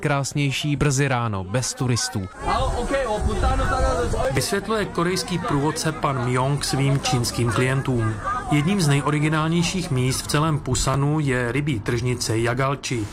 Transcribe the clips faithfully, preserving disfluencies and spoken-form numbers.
krásnější brzy ráno, bez turistů. Vysvětluje korejský průvodce pan Myong svým čínským klientům. Jedním z nejoriginálnějších míst v celém Pusanu je rybí tržnice Jagalchi.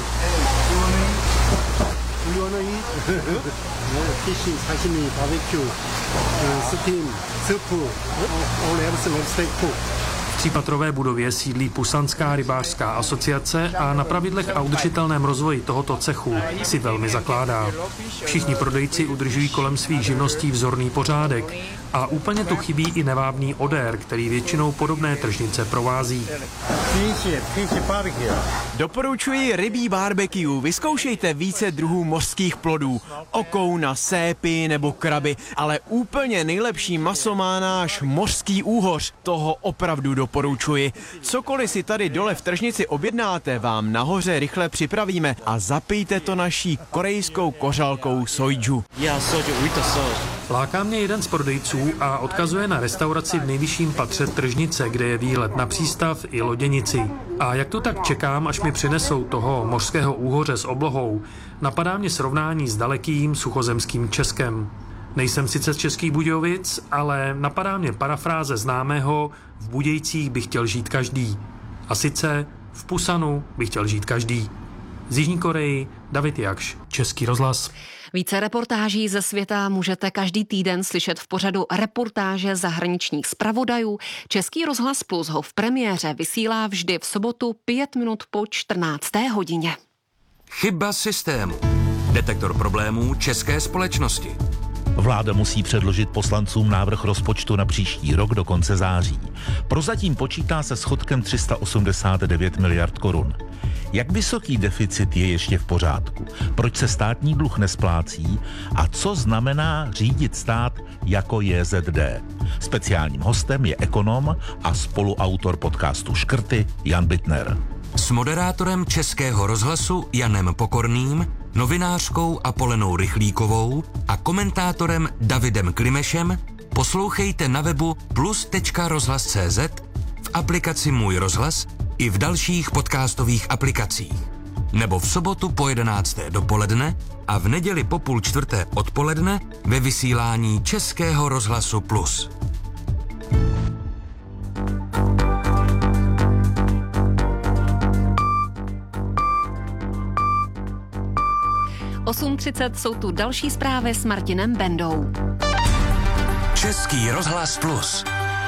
V třípatrové budově sídlí Pusanská rybářská asociace a na pravidlech a udržitelném rozvoji tohoto cechu si velmi zakládá. Všichni prodejci udržují kolem svých živností vzorný pořádek a úplně tu chybí i nevábný odér, který většinou podobné tržnice provází. Doporučuji rybí barbecue. Vyzkoušejte více druhů mořských plodů. Okouna, sépy nebo kraby, ale úplně nejlepší maso má náš mořský úhoř. Toho opravdu doporučuji. Cokoliv si tady dole v tržnici objednáte, vám nahoře rychle připravíme a zapijte to naší korejskou kořalkou soju. Láká mě jeden z prodejců a odkazuje na restauraci v nejvyšším patře tržnice, kde je výhled na přístav i loděnici. A jak to tak čekám, až mi přinesou toho mořského úhoře s oblohou, napadá mě srovnání s dalekým suchozemským Českem. Nejsem sice z Českých Budějovic, ale napadá mě parafráze známého v Budějcích by chtěl žít každý. A sice v Pusanu by chtěl žít každý. Z Jižní Koreji David Jakš, Český rozhlas. Více reportáží ze světa můžete každý týden slyšet v pořadu Reportáže zahraničních zpravodajů. Český rozhlas Plus ho v premiéře vysílá vždy v sobotu pět minut po čtrnácté hodině. Chyba systému. Detektor problémů české společnosti. Vláda musí předložit poslancům návrh rozpočtu na příští rok do konce září. Prozatím počítá se schodkem tři sta osmdesát devět miliard korun. Jak vysoký deficit je ještě v pořádku? Proč se státní dluh nesplácí? A co znamená řídit stát jako J Z D? Speciálním hostem je ekonom a spoluautor podcastu Škrty Jan Bittner. S moderátorem Českého rozhlasu Janem Pokorným, novinářkou Apolenou Rychlíkovou a komentátorem Davidem Klimešem poslouchejte na webu plus tečka rozhlas tečka cé zet, v aplikaci Můj rozhlas i v dalších podcastových aplikacích. Nebo v sobotu po jedenácté dopoledne a v neděli po půl čtvrté odpoledne ve vysílání Českého rozhlasu Plus. osm třicet jsou tu další zprávy s Martinem Bendou. Český rozhlas Plus.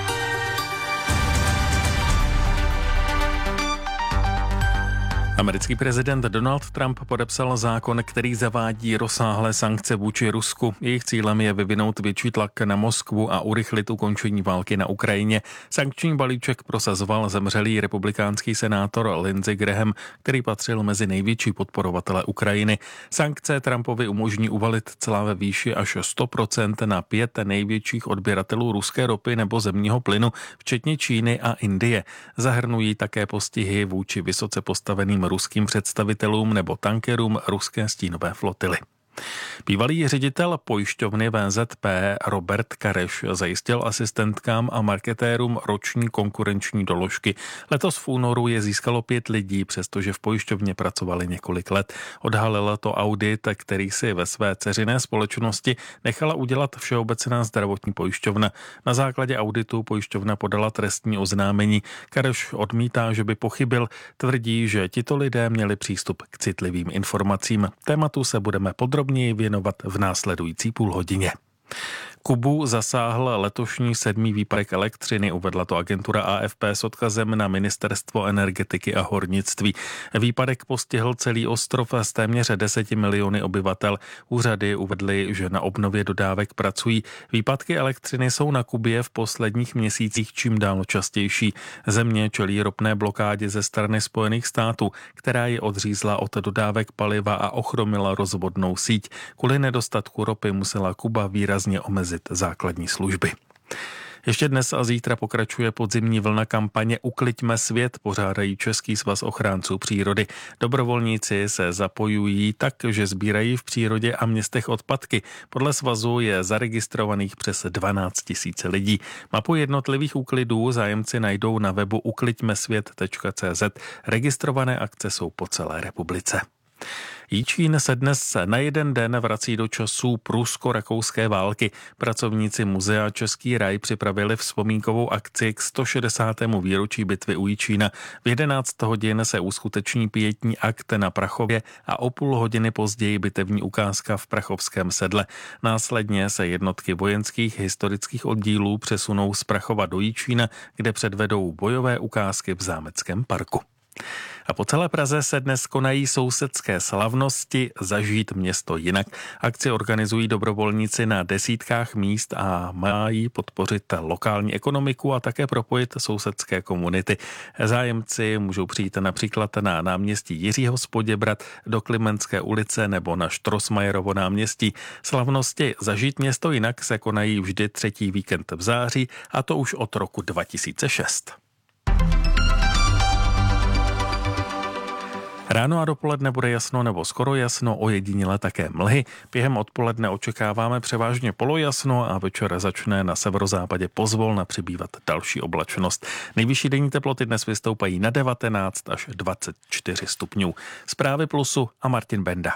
Americký prezident Donald Trump podepsal zákon, který zavádí rozsáhlé sankce vůči Rusku. Jejich cílem je vyvinout větší tlak na Moskvu a urychlit ukončení války na Ukrajině. Sankční balíček prosazoval zemřelý republikánský senátor Lindsey Graham, který patřil mezi největší podporovatele Ukrajiny. Sankce Trumpovi umožní uvalit celá ve výši až sto procent na pět největších odběratelů ruské ropy nebo zemního plynu, včetně Číny a Indie. Zahrnují také postihy vůči vysoce postaveným ruským představitelům nebo tankerům ruské stínové flotily. Bývalý ředitel pojišťovny V Z P Robert Kareš zajistil asistentkám a marketérům roční konkurenční doložky. Letos v únoru je získalo pět lidí, přestože v pojišťovně pracovali několik let. Odhalil to audit, který si ve své dceřiné společnosti nechala udělat Všeobecná zdravotní pojišťovna. Na základě auditu pojišťovna podala trestní oznámení. Kareš odmítá, že by pochybil, tvrdí, že tito lidé měli přístup k citlivým informacím. Tématu se budeme podrobně věnovat v následující půlhodině. Kubu zasáhl letošní sedmý výpadek elektřiny, uvedla to agentura A F P s odkazem na Ministerstvo energetiky a hornictví. Výpadek postihl celý ostrov s téměř deseti miliony obyvatel. Úřady uvedly, že na obnově dodávek pracují. Výpadky elektřiny jsou na Kubě v posledních měsících čím dál častější. Země čelí ropné blokádě ze strany Spojených států, která je odřízla od dodávek paliva a ochromila rozvodnou síť. Kvůli nedostatku ropy musela Kuba výrazně omezit základní služby. Ještě dnes a zítra pokračuje podzimní vlna kampaně Ukliďme svět, pořádají Český svaz ochránců přírody. Dobrovolníci se zapojují tak, že sbírají v přírodě a městech odpadky. Podle svazu je zaregistrovaných přes dvanáct tisíc lidí. Mapu jednotlivých úklidů zájemci najdou na webu ukliďme svět tečka cé zet. Registrované akce jsou po celé republice. Jičín se dnes na jeden den vrací do časů prusko-rakouské války. Pracovníci muzea Český raj připravili vzpomínkovou akci k sto šedesátému výročí bitvy u Jičína. V jedenáct hodin se uskuteční pietní akt na Prachově a o půl hodiny později bitevní ukázka v Prachovském sedle. Následně se jednotky vojenských historických oddílů přesunou z Prachova do Jičína, kde předvedou bojové ukázky v Zámeckém parku. A po celé Praze se dnes konají sousedské slavnosti Zažít město jinak. Akci organizují dobrovolníci na desítkách míst a mají podpořit lokální ekonomiku a také propojit sousedské komunity. Zájemci můžou přijít například na náměstí Jiřího z Poděbrad, do Klimentské ulice nebo na Štrosmajerovo náměstí. Slavnosti Zažít město jinak se konají vždy třetí víkend v září, a to už od roku dva tisíce šest. Ráno a dopoledne bude jasno nebo skoro jasno, ojediněle také mlhy. Během odpoledne očekáváme převážně polojasno a večer začne na severozápadě pozvolna přibývat další oblačnost. Nejvyšší denní teploty dnes vystoupají na devatenáct až dvacet čtyři stupňů. Zprávy Plusu a Martin Benda.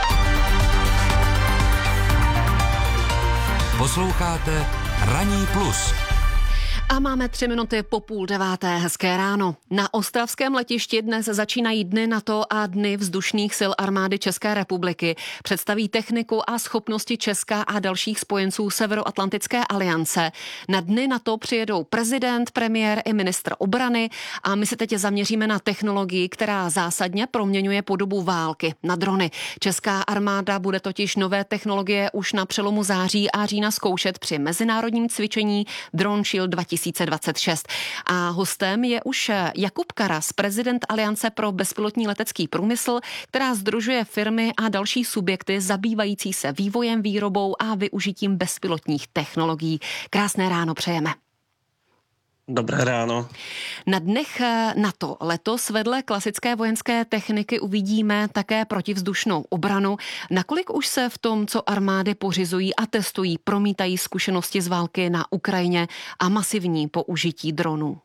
Posloucháte Ranní plus. A máme tři minuty po půl deváté. Hezké ráno. Na ostravském letišti dnes začínají dny NATO a dny vzdušných sil armády České republiky. Představí techniku a schopnosti Česka a dalších spojenců Severoatlantické aliance. Na dny NATO přijedou prezident, premiér i ministr obrany a my se teď zaměříme na technologii, která zásadně proměňuje podobu války, na drony. Česká armáda bude totiž nové technologie už na přelomu září a října zkoušet při mezinárodním cvičení Drone Shield dva tisíce dvacet šest. A hostem je už Jakub Karas, prezident Aliance pro bezpilotní letecký průmysl, která sdružuje firmy a další subjekty zabývající se vývojem, výrobou a využitím bezpilotních technologií. Krásné ráno přejeme. Dobré ráno. Na dnech NATO letos vedle klasické vojenské techniky uvidíme také protivzdušnou obranu. Nakolik už se v tom, co armády pořizují a testují, promítají zkušenosti z války na Ukrajině a masivní použití dronů?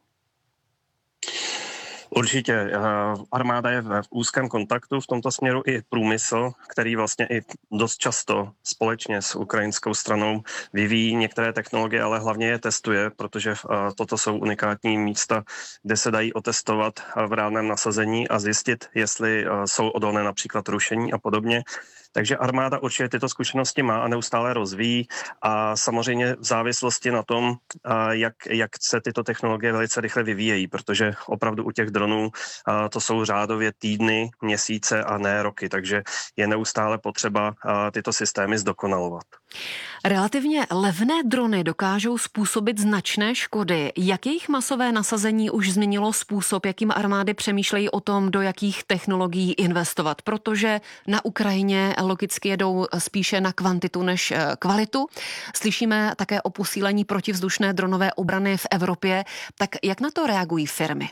Určitě. Armáda je v úzkém kontaktu v tomto směru i průmysl, který vlastně i dost často společně s ukrajinskou stranou vyvíjí některé technologie, ale hlavně je testuje, protože toto jsou unikátní místa, kde se dají otestovat v reálném nasazení a zjistit, jestli jsou odolné například rušení a podobně. Takže armáda určitě tyto zkušenosti má a neustále rozvíjí a samozřejmě v závislosti na tom, jak, jak se tyto technologie velice rychle vyvíjejí, protože opravdu u těch dronů to jsou řádově týdny, měsíce a ne roky, takže je neustále potřeba tyto systémy zdokonalovat. Relativně levné drony dokážou způsobit značné škody. Jak jejich masové nasazení už změnilo způsob, jakým armády přemýšlejí o tom, do jakých technologií investovat? Protože na Ukrajině logicky jedou spíše na kvantitu než kvalitu. Slyšíme také o posílení protivzdušné dronové obrany v Evropě. Tak jak na to reagují firmy?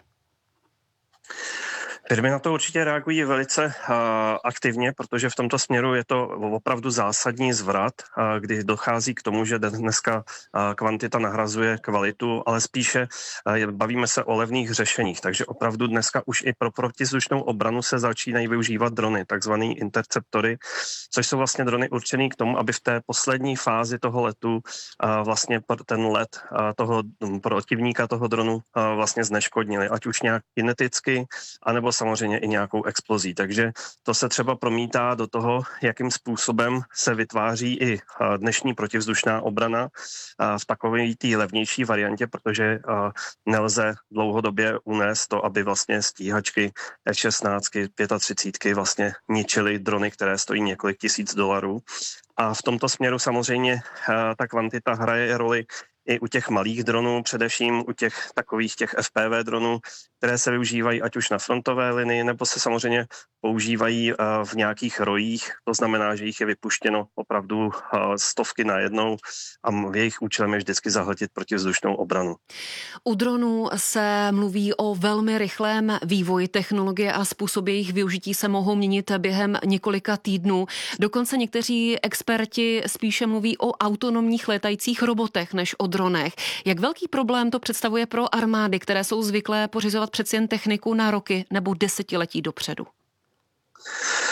Firmy na to určitě reagují velice uh, aktivně, protože v tomto směru je to opravdu zásadní zvrat, uh, kdy dochází k tomu, že dneska uh, kvantita nahrazuje kvalitu, ale spíše uh, bavíme se o levných řešeních. Takže opravdu dneska už i pro protivzdušnou obranu se začínají využívat drony, takzvaný interceptory, což jsou vlastně drony určený k tomu, aby v té poslední fázi toho letu uh, vlastně ten let uh, toho protivníka, toho dronu uh, vlastně zneškodnili, ať už nějak kineticky, anebo samozřejmě i nějakou explozí. Takže to se třeba promítá do toho, jakým způsobem se vytváří i dnešní protivzdušná obrana v takové té levnější variantě, protože nelze dlouhodobě unést to, aby vlastně stíhačky F šestnáct, třicet pět vlastně ničily drony, které stojí několik tisíc dolarů. A v tomto směru samozřejmě ta kvantita hraje roli i u těch malých dronů, především u těch takových těch F P V dronů, které se využívají ať už na frontové linii, nebo se samozřejmě používají v nějakých rojích. To znamená, že jich je vypuštěno opravdu stovky najednou a jejich účelem je vždycky zahltit protivzdušnou obranu. U dronů se mluví o velmi rychlém vývoji. Technologie a způsoby jejich využití se mohou měnit během několika týdnů. Dokonce někteří experti spíše mluví o autonomních létajících robotech než o dronech. Jak velký problém to představuje pro armády, které jsou zvyklé pořizovat přeci jen techniku na roky nebo desetiletí dopředu?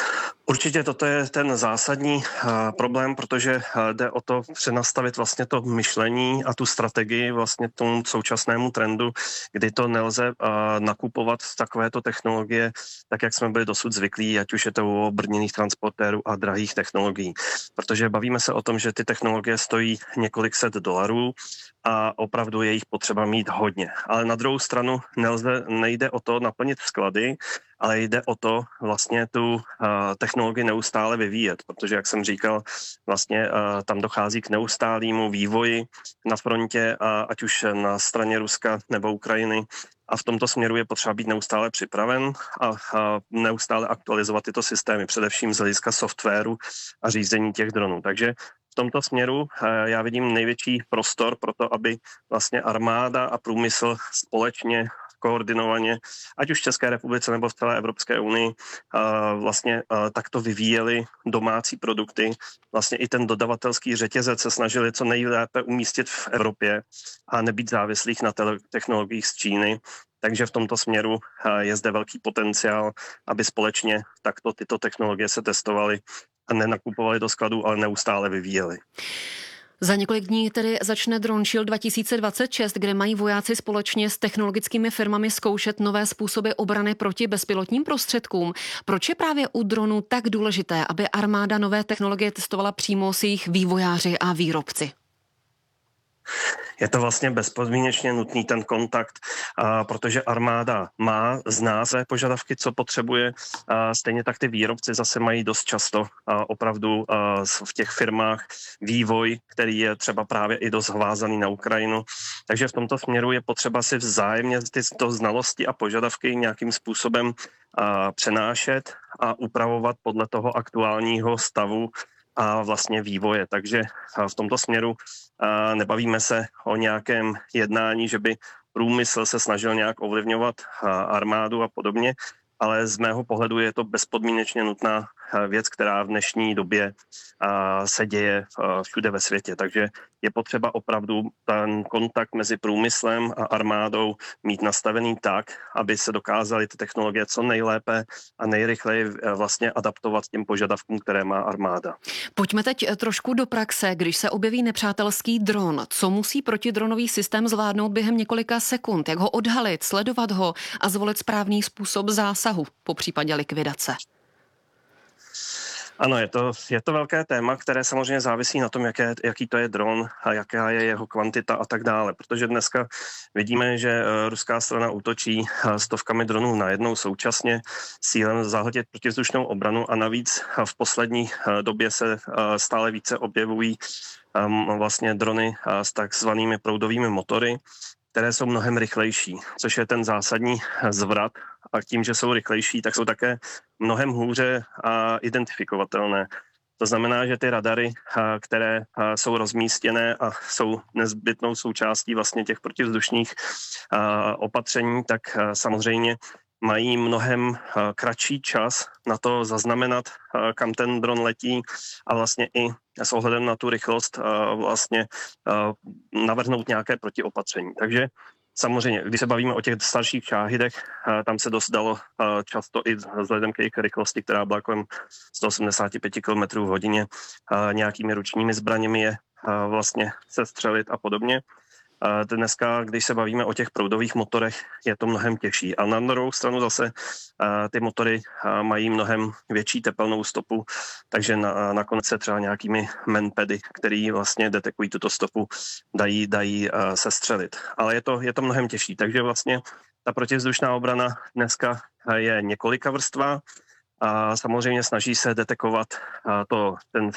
Určitě toto je ten zásadní uh, problém, protože uh, jde o to přenastavit vlastně to myšlení a tu strategii vlastně tomu současnému trendu, kdy to nelze uh, nakupovat takovéto technologie, tak jak jsme byli dosud zvyklí, ať už je to u brněných transportérů a drahých technologií. Protože bavíme se o tom, že ty technologie stojí několik set dolarů a opravdu je jich potřeba mít hodně. Ale na druhou stranu nelze, nejde o to naplnit sklady, ale jde o to vlastně tu uh, technologii neustále vyvíjet, protože, jak jsem říkal, vlastně uh, tam dochází k neustálému vývoji na frontě, uh, ať už na straně Ruska nebo Ukrajiny. A v tomto směru je potřeba být neustále připraven a, a neustále aktualizovat tyto systémy, především z hlediska softwaru a řízení těch dronů. Takže v tomto směru já vidím největší prostor pro to, aby vlastně armáda a průmysl společně koordinovaně, ať už v České republice nebo v celé Evropské unii, vlastně takto vyvíjeli domácí produkty. Vlastně i ten dodavatelský řetězec se snažili co nejlépe umístit v Evropě a nebýt závislých na technologiích z Číny. Takže v tomto směru je zde velký potenciál, aby společně takto tyto technologie se testovaly a nenakupovali do skladů, ale neustále vyvíjeli. Za několik dní tedy začne Drone Shield dva tisíce dvacet šest, kde mají vojáci společně s technologickými firmami zkoušet nové způsoby obrany proti bezpilotním prostředkům. Proč je právě u dronů tak důležité, aby armáda nové technologie testovala přímo s jejich vývojáři a výrobci? Je to vlastně bezpodmínečně nutný ten kontakt, a protože armáda má, zná své požadavky, co potřebuje. A stejně tak ty výrobci zase mají dost často a opravdu a v těch firmách vývoj, který je třeba právě i dost vázaný na Ukrajinu. Takže v tomto směru je potřeba si vzájemně tyto znalosti a požadavky nějakým způsobem a přenášet a upravovat podle toho aktuálního stavu a vlastně vývoje. Takže v tomto směru nebavíme se o nějakém jednání, že by průmysl se snažil nějak ovlivňovat armádu a podobně, ale z mého pohledu je to bezpodmínečně nutná věc, která v dnešní době se děje všude ve světě. Takže je potřeba opravdu ten kontakt mezi průmyslem a armádou mít nastavený tak, aby se dokázaly ty technologie co nejlépe a nejrychleji vlastně adaptovat těm požadavkům, které má armáda. Pojďme teď trošku do praxe. Když se objeví nepřátelský dron, co musí protidronový systém zvládnout během několika sekund? Jak ho odhalit, sledovat ho a zvolit správný způsob zásahu, po případě likvidace? Ano, je to, je to velké téma, které samozřejmě závisí na tom, jaké, jaký to je dron a jaká je jeho kvantita a tak dále. Protože dneska vidíme, že ruská strana útočí stovkami dronů najednou současně s cílem zahltit protivzdušnou obranu a navíc v poslední době se stále více objevují vlastně drony s takzvanými proudovými motory, které jsou mnohem rychlejší, což je ten zásadní zvrat. A tím, že jsou rychlejší, tak jsou také mnohem hůře a identifikovatelné. To znamená, že ty radary, které jsou rozmístěné a jsou nezbytnou součástí vlastně těch protivzdušných opatření, tak samozřejmě mají mnohem kratší čas na to zaznamenat, kam ten dron letí a vlastně i s ohledem na tu rychlost vlastně navrhnout nějaké protiopatření. Takže samozřejmě, když se bavíme o těch starších šáhidech, tam se dost dalo často i vzhledem k jejich rychlosti, která byla kolem sto osmdesát pět kilometrů v hodině, nějakými ručními zbraněmi je vlastně sestřelit a podobně. Dneska, když se bavíme o těch proudových motorech, je to mnohem těžší. A na druhou stranu zase ty motory mají mnohem větší tepelnou stopu, takže na, nakonec se třeba nějakými manpady, který vlastně detekují tuto stopu, dají, dají sestřelit. Ale je to, je to mnohem těžší, takže vlastně ta protivzdušná obrana dneska je několika vrstva a samozřejmě snaží se detekovat to, ten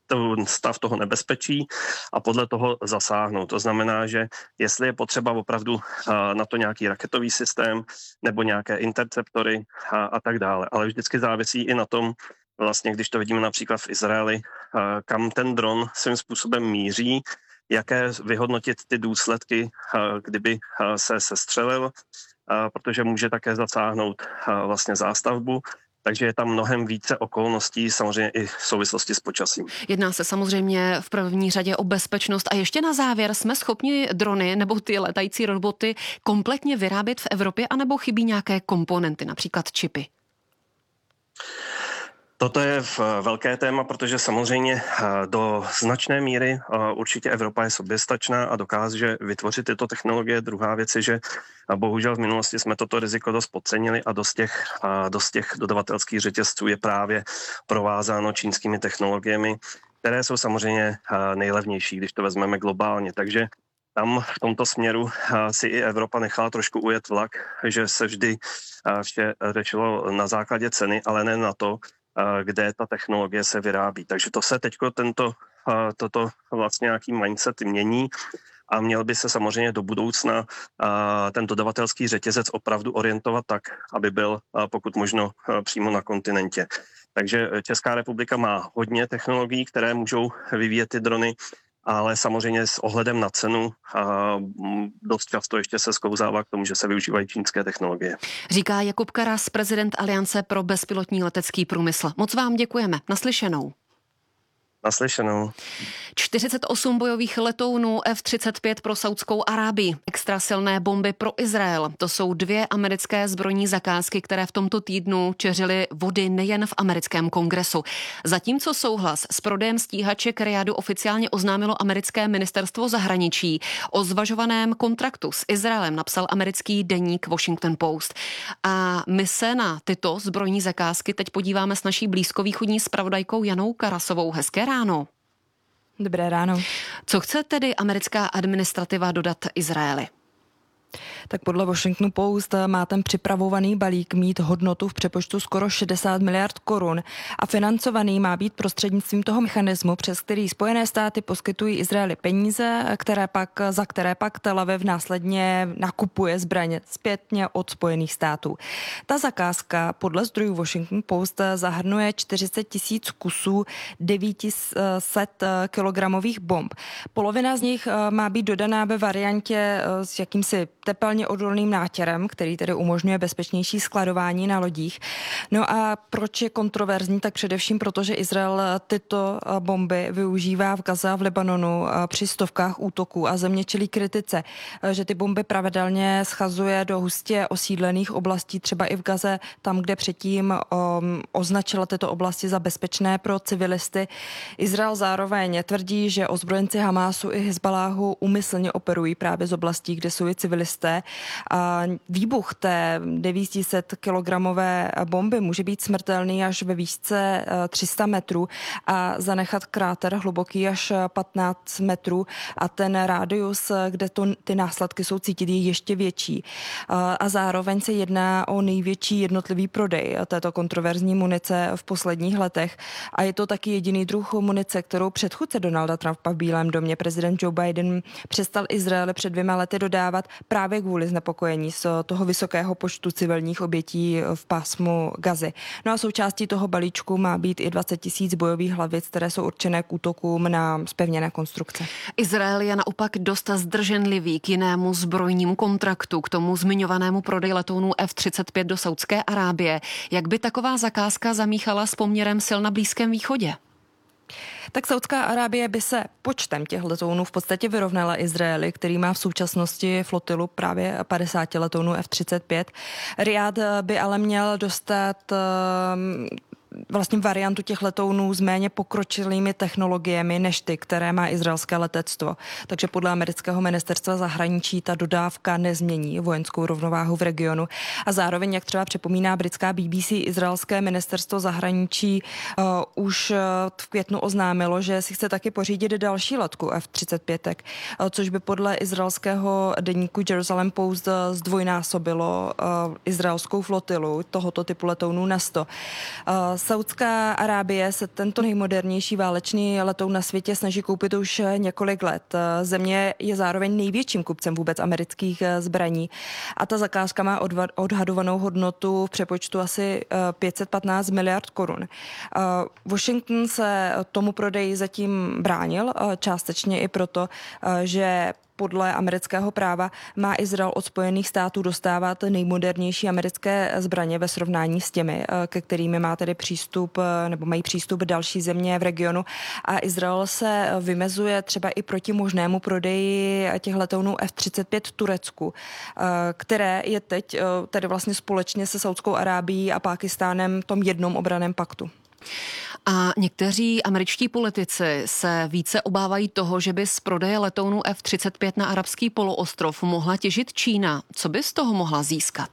stav toho nebezpečí a podle toho zasáhnout. To znamená, že jestli je potřeba opravdu na to nějaký raketový systém nebo nějaké interceptory a, a tak dále. Ale vždycky závisí i na tom, vlastně když to vidíme například v Izraeli, kam ten dron svým způsobem míří, jaké vyhodnotit ty důsledky, kdyby se sestřelil, protože může také zasáhnout vlastně zástavbu. Takže je tam mnohem více okolností, samozřejmě i v souvislosti s počasím. Jedná se samozřejmě v první řadě o bezpečnost. A ještě na závěr, jsme schopni drony nebo ty letající roboty kompletně vyrábět v Evropě, anebo chybí nějaké komponenty, například čipy? Toto je velké téma, protože samozřejmě do značné míry určitě Evropa je soběstačná a dokáže vytvořit tyto technologie. Druhá věc je, že bohužel v minulosti jsme toto riziko dost podcenili a dost těch, dost těch dodavatelských řetězců je právě provázáno čínskými technologiemi, které jsou samozřejmě nejlevnější, když to vezmeme globálně. Takže tam v tomto směru si i Evropa nechala trošku ujet vlak, že se vždy vše řešilo na základě ceny, ale ne na to, kde ta technologie se vyrábí. Takže to se teďko tento, toto vlastně nějaký mindset mění a měl by se samozřejmě do budoucna ten dodavatelský řetězec opravdu orientovat tak, aby byl pokud možno přímo na kontinentě. Takže Česká republika má hodně technologií, které můžou vyvíjet ty drony, ale samozřejmě s ohledem na cenu a dost často ještě se sklouzává k tomu, že se využívají čínské technologie. Říká Jakub Karas, prezident Aliance pro bezpilotní letecký průmysl. Moc vám děkujeme. Naslyšenou. Naslyšenou. čtyřicet osm bojových letounů F třicet pět pro Saudskou Arábii, extra silné bomby pro Izrael. To jsou dvě americké zbrojní zakázky, které v tomto týdnu čeřily vody nejen v americkém kongresu. Zatímco souhlas s prodejem stíhaček Riadu oficiálně oznámilo americké ministerstvo zahraničí, o zvažovaném kontraktu s Izraelem napsal americký deník Washington Post. A my se na tyto zbrojní zakázky teď podíváme s naší blízkovýchodní zpravodajkou Janou Karasovou. Hezké ráno. Dobré ráno. Co chce tedy americká administrativa dodat Izraeli? Tak podle Washington Post má ten připravovaný balík mít hodnotu v přepočtu skoro šedesát miliard korun a financovaný má být prostřednictvím toho mechanismu, přes který Spojené státy poskytují Izraeli peníze, které pak, za které pak Tel Aviv následně nakupuje zbraně zpětně od Spojených států. Ta zakázka podle zdrojů Washington Post zahrnuje čtyřicet tisíc kusů devět set kilogramových bomb. Polovina z nich má být dodaná ve variantě s jakýmsi tepelně odolným nátěrem, který tedy umožňuje bezpečnější skladování na lodích. No a proč je kontroverzní? Tak především proto, že Izrael tyto bomby využívá v Gaze a v Libanonu při stovkách útoků a země čelí kritice, že ty bomby pravidelně schazuje do hustě osídlených oblastí, třeba i v Gaze, tam, kde předtím um, označila tyto oblasti za bezpečné pro civilisty. Izrael zároveň tvrdí, že ozbrojenci Hamásu i Hezbaláhu úmyslně operují právě z oblastí, kde jsou i civilisté. A výbuch té devět set kilogramové bomby může být smrtelný až ve výšce tři sta metrů a zanechat kráter hluboký až patnáct metrů a ten rádius, kde to, ty následky jsou cítit, je ještě větší. A zároveň se jedná o největší jednotlivý prodej této kontroverzní munice v posledních letech a je to taky jediný druh munice, kterou předchůdce Donalda Trumpa v Bílém domě, prezident Joe Biden, přestal Izraeli před dvěma lety dodávat právě kvůli znepokojení z toho vysokého počtu civilních obětí v pásmu Gazy. No a součástí toho balíčku má být i dvacet tisíc bojových hlavic, které jsou určené k útokům na zpevněné konstrukce. Izrael je naopak dost zdrženlivý k jinému zbrojnímu kontraktu, k tomu zmiňovanému prodej letounů F třicet pět do Saudské Arábie. Jak by taková zakázka zamíchala s poměrem sil na Blízkém východě? Tak Saudská Arábie by se počtem těch letounů v podstatě vyrovnala Izraeli, který má v současnosti flotilu právě padesát letounů F třicet pět. Riad by ale měl dostat vlastně variantu těch letounů s méně pokročilými technologiemi než ty, které má izraelské letectvo. Takže podle amerického ministerstva zahraničí ta dodávka nezmění vojenskou rovnováhu v regionu. A zároveň, jak třeba připomíná britská B B C, izraelské ministerstvo zahraničí uh, už v květnu oznámilo, že si chce taky pořídit další letku F třicet pět, uh, což by podle izraelského deníku Jerusalem Post zdvojnásobilo uh, izraelskou flotilu tohoto typu letounů na sto. Uh, Saudská Arábie se tento nejmodernější válečný letoun na světě snaží koupit už několik let. Země je zároveň největším kupcem vůbec amerických zbraní a ta zakázka má odhadovanou hodnotu v přepočtu asi pět set patnáct miliard korun. Washington se tomu prodeji zatím bránil, částečně i proto, že podle amerického práva má Izrael od Spojených států dostávat nejmodernější americké zbraně ve srovnání s těmi, ke kterými má tedy přístup nebo mají přístup další země v regionu. A Izrael se vymezuje třeba i proti možnému prodeji těch letounů F třicet pět Turecku, které je teď tedy vlastně společně se Saudskou Arábií a Pákistánem v tom jednom obranném paktu. A někteří američtí politici se více obávají toho, že by z prodeje letounů F třicet pět na arabský poloostrov mohla těžit Čína. Co by z toho mohla získat?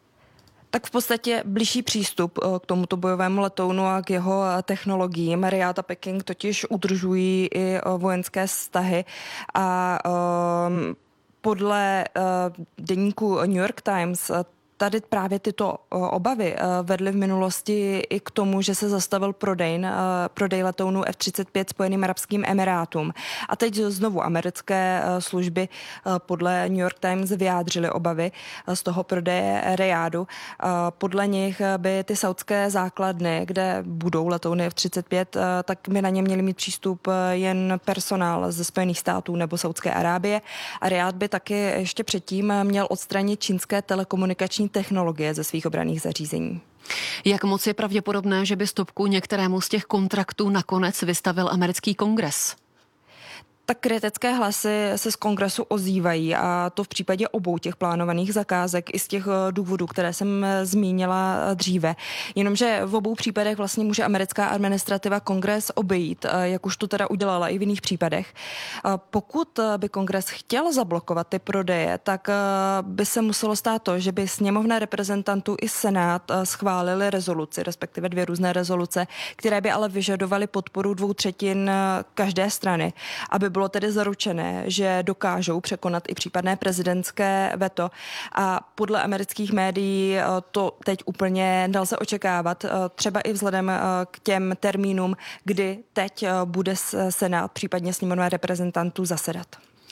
Tak v podstatě blížší přístup k tomuto bojovému letounu a k jeho technologiím. Riad a Peking totiž udržují i vojenské vztahy a um, podle uh, deníku New York Times tady právě tyto obavy vedly v minulosti i k tomu, že se zastavil prodej, prodej letounů F třicet pět Spojeným arabským emirátům. A teď znovu americké služby podle New York Times vyjádřily obavy z toho prodeje Riadu. Podle nich by ty saudské základny, kde budou letouny F třicet pět, tak by na ně měli mít přístup jen personál ze Spojených států nebo Saudské Arábie. A Riad by taky ještě předtím měl odstranit čínské telekomunikační technologie ze svých obranných zařízení. Jak moc je pravděpodobné, že by stopku některému z těch kontraktů nakonec vystavil americký kongres? Tak kritické hlasy se z kongresu ozývají a to v případě obou těch plánovaných zakázek i z těch důvodů, které jsem zmínila dříve. Jenomže v obou případech vlastně může americká administrativa kongres obejít, jak už to teda udělala i v jiných případech. Pokud by kongres chtěl zablokovat ty prodeje, tak by se muselo stát to, že by sněmovna reprezentantů i senát schválili rezoluci, respektive dvě různé rezoluce, které by ale vyžadovaly podporu dvou třetin každé strany, aby bylo tedy zaručené, že dokážou překonat i případné prezidentské veto. A podle amerických médií to teď úplně nelze očekávat, třeba i vzhledem k těm termínům, kdy teď bude senát, případně sněmovna reprezentantů zasedat.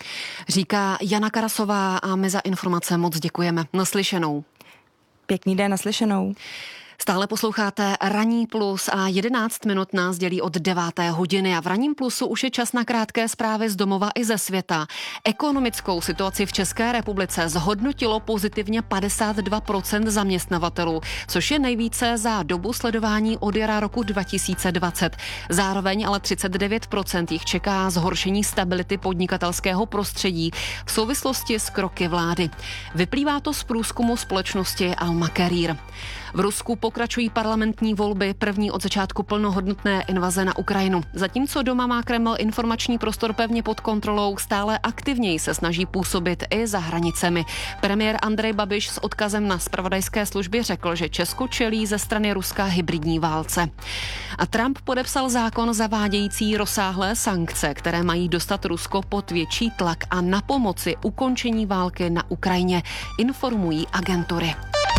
Říká Jana Karasová a my za informace moc děkujeme. Naslyšenou. Pěkný den, naslyšenou. Stále posloucháte Ranní plus a jedenáct minut nás dělí od deváté hodiny a v Ranním plusu už je čas na krátké zprávy z domova i ze světa. Ekonomickou situaci v České republice zhodnotilo pozitivně padesát dva procent zaměstnavatelů, což je nejvíce za dobu sledování od jara roku dva tisíce dvacet. Zároveň ale třicet devět procent jich čeká zhoršení stability podnikatelského prostředí v souvislosti s kroky vlády. Vyplývá to z průzkumu společnosti Alma Career. V Rusku pokračují parlamentní volby, první od začátku plnohodnotné invaze na Ukrajinu. Zatímco doma má Kreml informační prostor pevně pod kontrolou, stále aktivněji se snaží působit i za hranicemi. Premiér Andrej Babiš s odkazem na zpravodajské služby řekl, že Česko čelí ze strany Ruska hybridní válce. A Trump podepsal zákon zavádějící rozsáhlé sankce, které mají dostat Rusko pod větší tlak a na pomoci ukončení války na Ukrajině, informují agentury.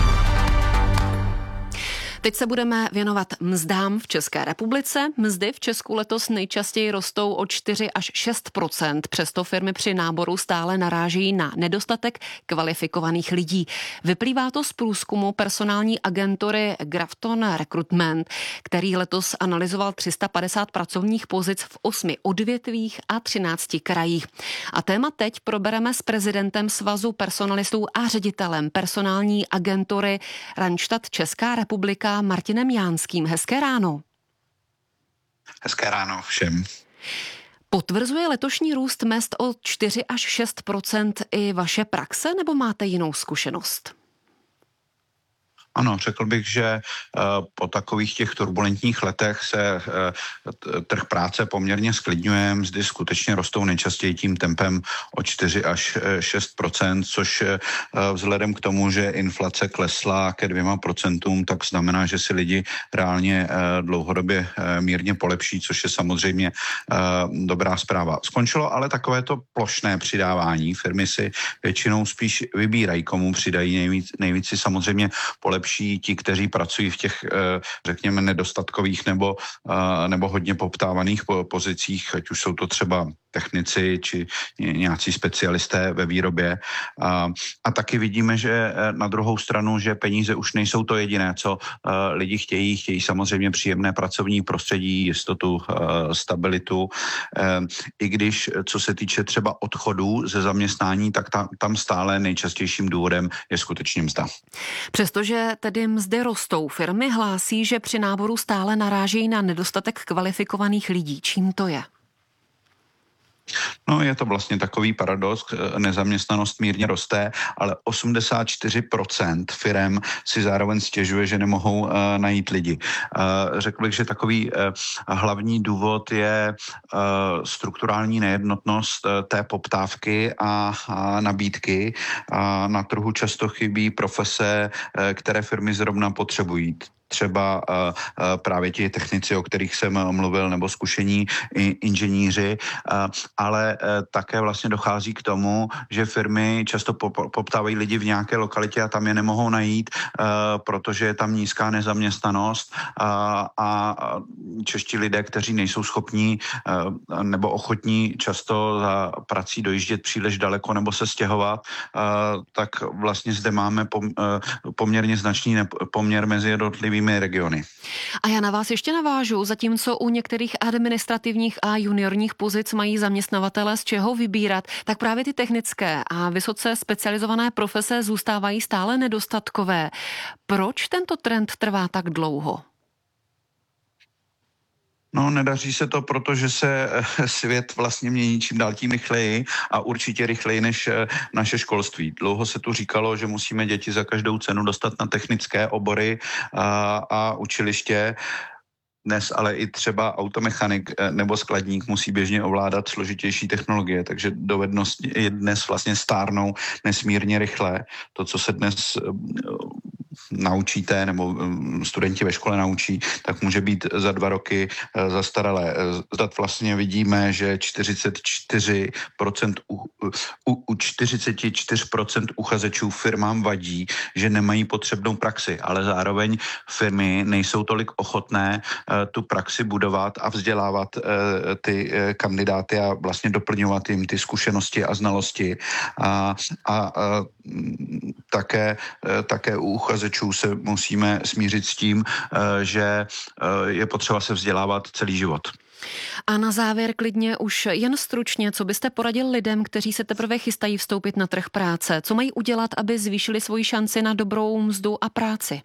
Teď se budeme věnovat mzdám v České republice. Mzdy v Česku letos nejčastěji rostou o čtyři až šest procent. Přesto firmy při náboru stále narážejí na nedostatek kvalifikovaných lidí. Vyplývá to z průzkumu personální agentury Grafton Recruitment, který letos analyzoval tři sta padesát pracovních pozic v osmi odvětvích a třinácti krajích. A téma teď probereme s prezidentem Svazu personalistů a ředitelem personální agentury Randstad Česká republika Martinem Jánským. Hezké ráno. Hezké ráno všem. Potvrzuje letošní růst mezd o čtyři až šest procent i vaše praxe, nebo máte jinou zkušenost? Ano, řekl bych, že po takových těch turbulentních letech se trh práce poměrně sklidňuje, mzdy skutečně rostou nejčastěji tím tempem o čtyři až šest procent, což vzhledem k tomu, že inflace klesla ke dvěma procentům, tak znamená, že si lidi reálně dlouhodobě mírně polepší, což je samozřejmě dobrá zpráva. Skončilo ale takovéto plošné přidávání. Firmy si většinou spíš vybírají, komu přidají nejvíc, nejvíc si samozřejmě polepší ti, kteří pracují v těch, řekněme, nedostatkových nebo, nebo hodně poptávaných pozicích, ať už jsou to třeba technici či nějací specialisté ve výrobě. A, a taky vidíme, že na druhou stranu, že peníze už nejsou to jediné, co uh, lidi chtějí. Chtějí samozřejmě příjemné pracovní prostředí, jistotu, uh, stabilitu. Uh, I když, co se týče třeba odchodů ze zaměstnání, tak tam, tam stále nejčastějším důvodem je skutečně mzda. Přestože tedy mzdy rostou, firmy hlásí, že při náboru stále narážejí na nedostatek kvalifikovaných lidí. Čím to je? No, je to vlastně takový paradox, nezaměstnanost mírně roste, ale osmdesát čtyři procent firem si zároveň stěžuje, že nemohou uh, najít lidi. Uh, řekl bych, že takový uh, hlavní důvod je uh, strukturální nejednotnost uh, té poptávky a, a nabídky. Uh, na trhu často chybí profese, uh, které firmy zrovna potřebují. Třeba uh, uh, právě ti technici, o kterých jsem mluvil, nebo zkušení inženýři, uh, ale uh, také vlastně dochází k tomu, že firmy často poptávají lidi v nějaké lokalitě a tam je nemohou najít, uh, protože je tam nízká nezaměstnanost uh, a čeští lidé, kteří nejsou schopní uh, nebo ochotní často za prací dojíždět příliš daleko nebo se stěhovat, uh, tak vlastně zde máme pom, uh, poměrně značný poměr mezi jednotlivými regiony. A já na vás ještě navážu, zatímco u některých administrativních a juniorních pozic mají zaměstnavatele z čeho vybírat, tak právě ty technické a vysoce specializované profese zůstávají stále nedostatkové. Proč tento trend trvá tak dlouho? No, nedaří se to, protože se svět vlastně mění čím dál tím rychleji a určitě rychleji než naše školství. Dlouho se tu říkalo, že musíme děti za každou cenu dostat na technické obory a, a učiliště. Dnes ale i třeba automechanik nebo skladník musí běžně ovládat složitější technologie, takže dovednosti je dnes vlastně stárnou nesmírně rychle. To, co se dnes naučíte nebo studenti ve škole naučí, tak může být za dva roky zastaralé. Z dat vlastně vidíme, že čtyřicet čtyři procent u, u, u čtyřicet čtyři procent uchazečů firmám vadí, že nemají potřebnou praxi, ale zároveň firmy nejsou tolik ochotné tu praxi budovat a vzdělávat ty kandidáty a vlastně doplňovat jim ty zkušenosti a znalosti. A, a, a také, také u uchazečů se musíme smířit s tím, že je potřeba se vzdělávat celý život. A na závěr klidně už jen stručně, co byste poradil lidem, kteří se teprve chystají vstoupit na trh práce? Co mají udělat, aby zvýšili svoji šanci na dobrou mzdu a práci?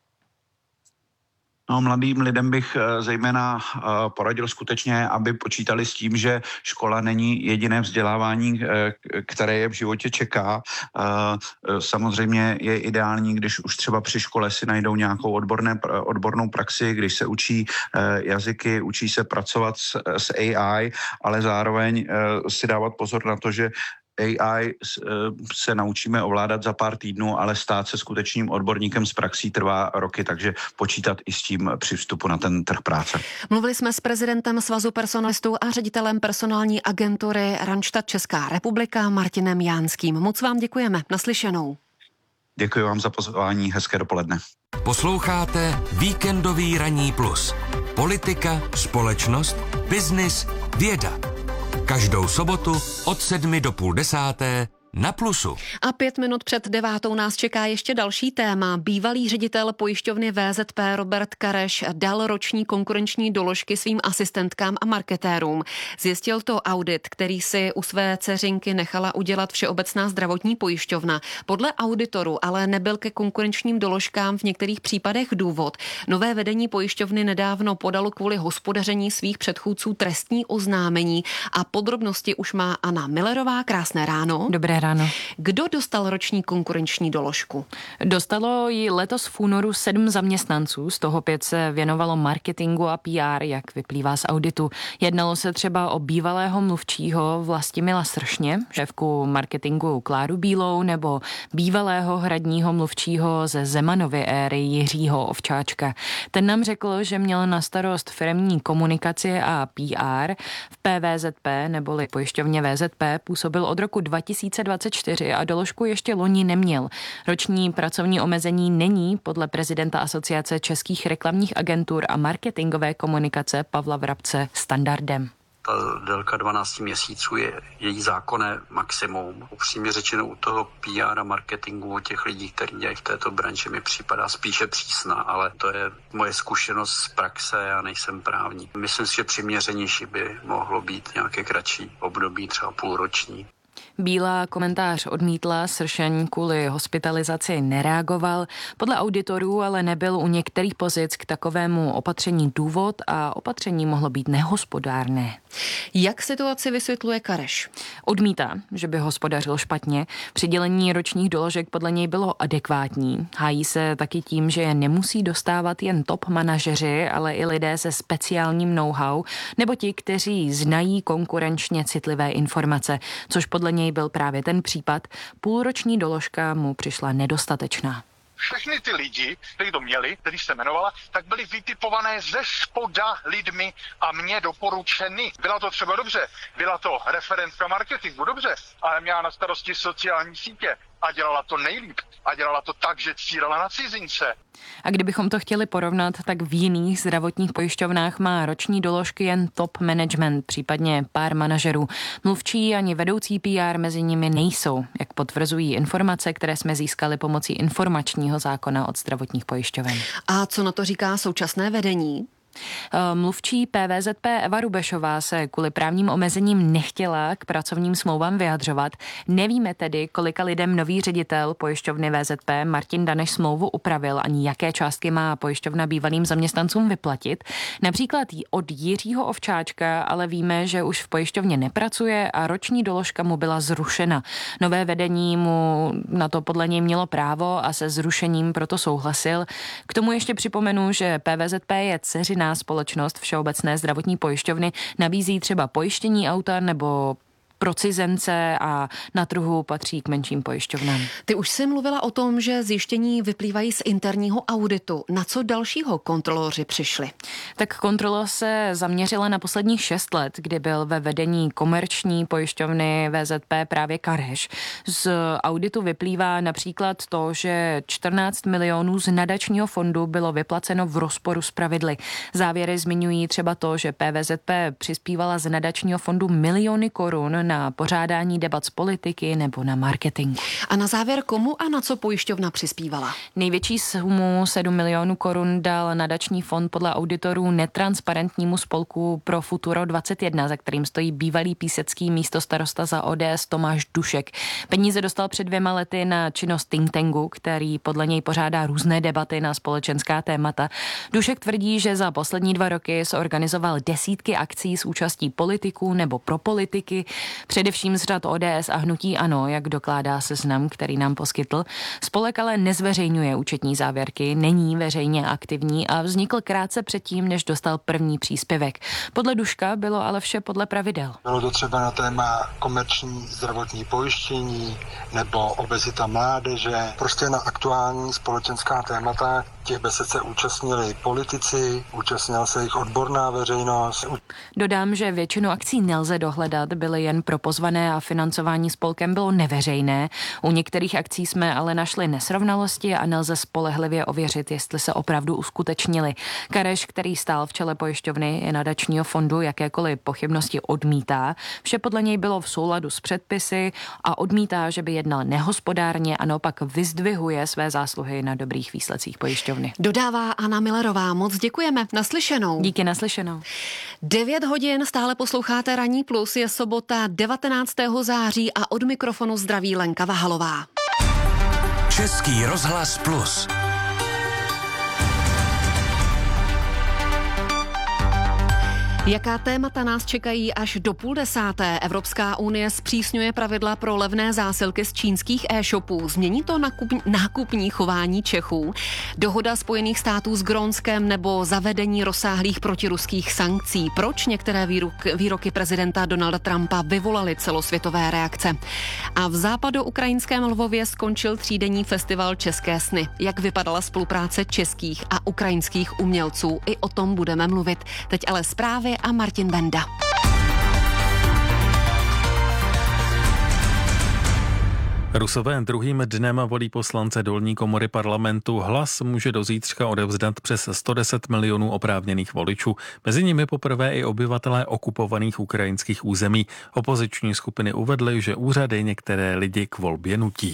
No, mladým lidem bych zejména poradil skutečně, aby počítali s tím, že škola není jediné vzdělávání, které je v životě čeká. Samozřejmě je ideální, když už třeba při škole si najdou nějakou odborné, odbornou praxi, když se učí jazyky, učí se pracovat s, s A I, ale zároveň si dávat pozor na to, že A I se naučíme ovládat za pár týdnů, ale stát se skutečným odborníkem z praxí trvá roky, takže počítat i s tím při vstupu na ten trh práce. Mluvili jsme s prezidentem Svazu personalistů a ředitelem personální agentury Randstad Česká republika Martinem Jánským. Moc vám děkujeme. Naslyšenou. Děkuji vám za pozvání. Hezké dopoledne. Posloucháte Víkendový ranní plus. Politika, společnost, biznis, věda. Každou sobotu od sedmi do půl desáté na Plusu. A pět minut před devátou nás čeká ještě další téma. Bývalý ředitel pojišťovny V Z P Robert Kareš dal roční konkurenční doložky svým asistentkám a marketérům. Zjistil to audit, který si u své dceřinky nechala udělat Všeobecná zdravotní pojišťovna. Podle auditoru ale nebyl ke konkurenčním doložkám v některých případech důvod. Nové vedení pojišťovny nedávno podalo kvůli hospodaření svých předchůdců trestní oznámení a podrobnosti už má Anna Millerová. Krásné ráno. Dobré ráno. Kdo dostal roční konkurenční doložku? Dostalo ji letos v únoru sedm zaměstnanců, z toho pět se věnovalo marketingu a P R, jak vyplývá z auditu. Jednalo se třeba o bývalého mluvčího Vlastimila Sršně, šéfku marketingu Kláru Bílou, nebo bývalého hradního mluvčího ze Zemanovy éry Jiřího Ovčáčka. Ten nám řekl, že měl na starost firemní komunikaci a P R. V P V Z P neboli pojišťovně V Z P působil od roku dva tisíce dvacet čtyři a doložku ještě loni neměl. Roční pracovní omezení není podle prezidenta Asociace českých reklamních agentur a marketingové komunikace Pavla Vrabce standardem. Ta délka dvanáct měsíců je její zákonné maximum. Upřímně řečeno u toho P R a marketingu, u těch lidí, kteří dělají v této branži, mi připadá spíše přísná, ale to je moje zkušenost z praxe, já nejsem právník. Myslím si, že přiměřenější by mohlo být nějaké kratší období, třeba půlroční. Bílá komentář odmítla, Sršeň kvůli hospitalizaci nereagoval. Podle auditorů ale nebyl u některých pozic k takovému opatření důvod a opatření mohlo být nehospodárné. Jak situaci vysvětluje Kareš? Odmítá, že by hospodařil špatně. Přidělení ročních doložek podle něj bylo adekvátní. Hájí se taky tím, že je nemusí dostávat jen top manažeři, ale i lidé se speciálním know-how nebo ti, kteří znají konkurenčně citlivé informace, což podle něj byl právě ten případ. Půlroční doložka mu přišla nedostatečná. Všechny ty lidi, kteří to měli, který se jmenovala, tak byly vytipované ze spoda lidmi a mě doporučeny. Byla to třeba dobře, byla to referentka marketingu, dobře, ale měla na starosti sociální sítě a dělala to nejlíp a dělala to tak, že círala na cizince. A kdybychom to chtěli porovnat, tak v jiných zdravotních pojišťovnách má roční doložky jen top management, případně pár manažerů. Mluvčí ani vedoucí P R mezi nimi nejsou, jak potvrzují informace, které jsme získali pomocí informačního zákona od zdravotních pojišťoven. A co na to říká současné vedení? Mluvčí P V Z P Eva Rubešová se kvůli právním omezením nechtěla k pracovním smlouvám vyjadřovat. Nevíme tedy, kolika lidem nový ředitel pojišťovny V Z P Martin Daneš smlouvu upravil, ani jaké částky má pojišťovna bývalým zaměstnancům vyplatit. Například od Jiřího Ovčáčka, ale víme, že už v pojišťovně nepracuje a roční doložka mu byla zrušena. Nové vedení mu na to podle něj mělo právo a se zrušením proto souhlasil. K tomu ještě připomenu, že P V Z P je dceřiná společnost Všeobecné zdravotní pojišťovny, nabízí třeba pojištění auta nebo pro cizence a na trhu patří k menším pojišťovnám. Ty už jsi mluvila o tom, že zjištění vyplývají z interního auditu. Na co dalšího kontroloři přišli? Tak kontrola se zaměřila na posledních šest let, kdy byl ve vedení komerční pojišťovny V Z P právě Kareš. Z auditu vyplývá například to, že čtrnáct milionů z nadačního fondu bylo vyplaceno v rozporu s pravidly. Závěry zmiňují třeba to, že P V Z P přispívala z nadačního fondu miliony korun na pořádání debat z politiky nebo na marketing. A na závěr komu a na co pojišťovna přispívala? Největší sumu sedm milionů korun dal nadační fond podle auditorů netransparentnímu spolku pro Futuro dvacet jedna, za kterým stojí bývalý písecký místostarosta za O D S Tomáš Dušek. Peníze dostal před dvěma lety na činnost think tanku, který podle něj pořádá různé debaty na společenská témata. Dušek tvrdí, že za poslední dva roky zorganizoval desítky akcí s účastí politiků nebo pro politiky, především z řad O D S a hnutí ANO, jak dokládá seznam, který nám poskytl. Spolek ale nezveřejňuje účetní závěrky, není veřejně aktivní a vznikl krátce předtím, než dostal první příspěvek. Podle Duška bylo ale vše podle pravidel. Bylo to třeba na téma komerční zdravotní pojištění nebo obezita mládeže, prostě na aktuální společenská témata. Těch besed se účastnili politici, účastnila se jich odborná veřejnost. Dodám, že většinu akcí nelze dohledat, byly jen pro pozvané a financování spolkem bylo neveřejné. U některých akcí jsme ale našli nesrovnalosti a nelze spolehlivě ověřit, jestli se opravdu uskutečnily. Kareš, který stál v čele pojišťovny i nadačního fondu, jakékoliv pochybnosti odmítá. Vše podle něj bylo v souladu s předpisy a odmítá, že by jednal nehospodárně a naopak vyzdvihuje své zásluhy na dobrých výsledcích pojišťovny. Dodává Anna Millerová. Moc děkujeme. Naslyšenou. Díky, naslyšenou. devět hodin stále posloucháte Ranní plus, je sobota devatenáctého září a od mikrofonu zdraví Lenka Vahalová. Český rozhlas plus. Jaká témata nás čekají až do půl desáté? Evropská unie zpřísňuje pravidla pro levné zásilky z čínských e-shopů. Změní to nakup, nákupní chování Čechů? Dohoda Spojených států s Grónskem nebo zavedení rozsáhlých protiruských sankcí? Proč některé výrok, výroky prezidenta Donalda Trumpa vyvolaly celosvětové reakce? A v západoukrajinském Lvově skončil třídenní festival České sny. Jak vypadala spolupráce českých a ukrajinských umělců? I o tom budeme mluvit. Teď ale zprávy a Martin Benda. Rusové druhým dnem volí poslance dolní komory parlamentu. Hlas může do zítřka odevzdat přes sto deset milionů oprávněných voličů. Mezi nimi poprvé i obyvatelé okupovaných ukrajinských území. Opoziční skupiny uvedly, že úřady některé lidi k volbě nutí.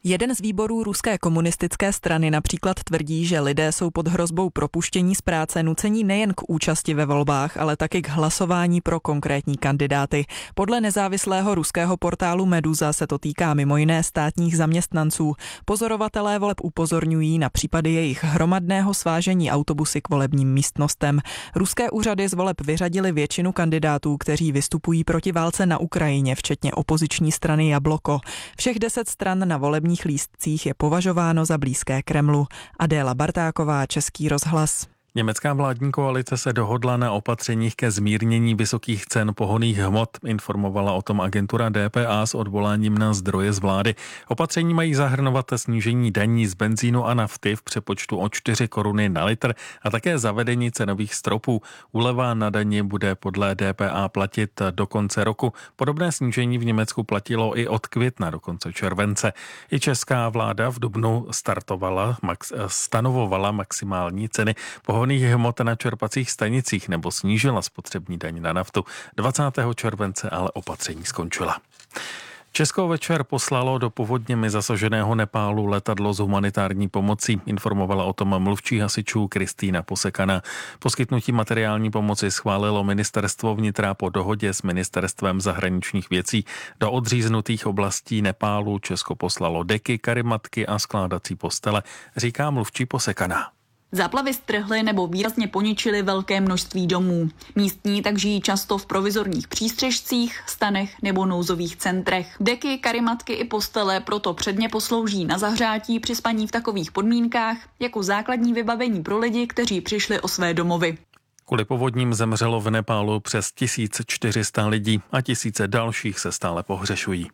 Jeden z výborů ruské komunistické strany například tvrdí, že lidé jsou pod hrozbou propuštění z práce nucení nejen k účasti ve volbách, ale taky k hlasování pro konkrétní kandidáty. Podle nezávislého ruského portálu Meduza se to týká mimo jiné státních zaměstnanců. Pozorovatelé voleb upozorňují na případy jejich hromadného svážení autobusy k volebním místnostem. Ruské úřady z voleb vyřadily většinu kandidátů, kteří vystupují proti válce na Ukrajině, včetně opoziční strany Jabloko. Všech deset stran na volebních lístcích je považováno za blízké Kremlu. Adéla Bartáková, Český rozhlas. Německá vládní koalice se dohodla na opatřeních ke zmírnění vysokých cen pohonných hmot, informovala o tom agentura D P A s odvoláním na zdroje z vlády. Opatření mají zahrnovat snížení daní z benzínu a nafty v přepočtu o čtyři koruny na litr a také zavedení cenových stropů. Úleva na dani bude podle D P A platit do konce roku. Podobné snížení v Německu platilo i od května do konce července. I česká vláda v dubnu startovala, max, stanovovala maximální ceny pohonných hmot na čerpacích stanicích nebo snížila spotřební daň na naftu. dvacátého července ale opatření skončila. Česko večer poslalo do povodněmi zasaženého Nepálu letadlo s humanitární pomocí, informovala o tom mluvčí hasičů Kristýna Posekaná. Poskytnutí materiální pomoci schválilo ministerstvo vnitra po dohodě s ministerstvem zahraničních věcí. Do odříznutých oblastí Nepálu Česko poslalo deky, karimatky a skládací postele, říká mluvčí Posekaná. Záplavy strhly nebo výrazně poničily velké množství domů. Místní tak žijí často v provizorních přístřešcích, stanech nebo nouzových centrech. Deky, karimatky i postele proto předně poslouží na zahřátí při spaní v takových podmínkách jako základní vybavení pro lidi, kteří přišli o své domovy. Kvůli povodním zemřelo v Nepálu přes tisíc čtyři sta lidí a tisíce dalších se stále pohřešují.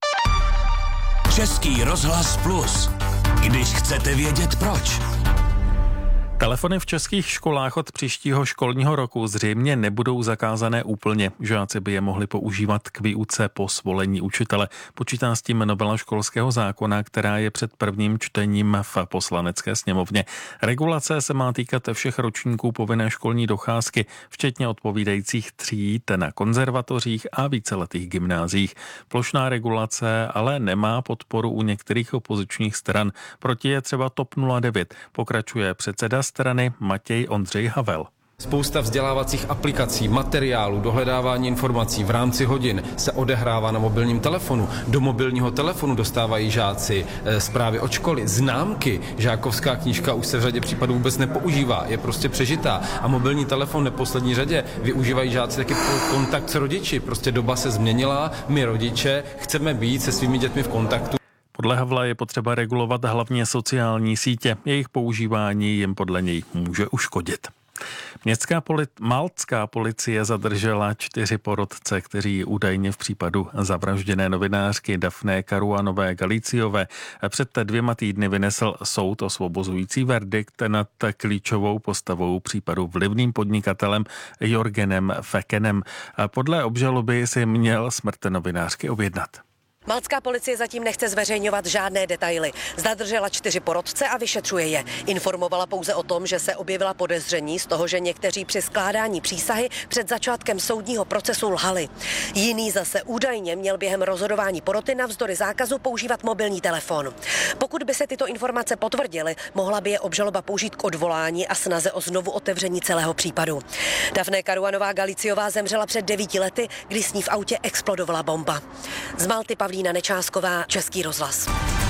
Český rozhlas Plus. Když chcete vědět proč. Telefony v českých školách od příštího školního roku zřejmě nebudou zakázané úplně. Žáci by je mohli používat k výuce po svolení učitele. Počítá s tím novela školského zákona, která je před prvním čtením v Poslanecké sněmovně. Regulace se má týkat všech ročníků povinné školní docházky, včetně odpovídajících tříd na konzervatořích a víceletých gymnáziích. Plošná regulace ale nemá podporu u některých opozičních stran. Proti je třeba TOP nula devět, pokračuje předseda strany Matěj Ondřej Havel. Spousta vzdělávacích aplikací, materiálů, dohledávání informací v rámci hodin se odehrává na mobilním telefonu. Do mobilního telefonu dostávají žáci e, zprávy od školy, známky. Žákovská knížka už se v řadě případů vůbec nepoužívá, je prostě přežitá. A mobilní telefon v neposlední řadě využívají žáci taky pro kontakt s rodiči. Prostě doba se změnila, my rodiče chceme být se svými dětmi v kontaktu. Podle Havla je potřeba regulovat hlavně sociální sítě. Jejich používání jim podle něj může uškodit. Městská polit, maltská policie zadržela čtyři porotce, kteří údajně v případu zavražděné novinářky Daphné Caruanové Galiciové před dvěma týdny vynesl soud osvobozující verdikt nad klíčovou postavou případu vlivným podnikatelem Jorgenem Fekenem. Podle obžaloby si měl smrt novinářky objednat. Maltská policie zatím nechce zveřejňovat žádné detaily. Zadržela čtyři porotce a vyšetřuje je. Informovala pouze o tom, že se objevila podezření z toho, že někteří při skládání přísahy před začátkem soudního procesu lhali. Jiný zase údajně měl během rozhodování poroty navzdory zákazu používat mobilní telefon. Pokud by se tyto informace potvrdily, mohla by je obžaloba použít k odvolání a snaze o znovu otevření celého případu. Daphné Caruanová Galiciová zemřela před devíti lety, kdy s ní v autě explodovala bomba. Z Malty Pavlína Nečásková, Český rozhlas.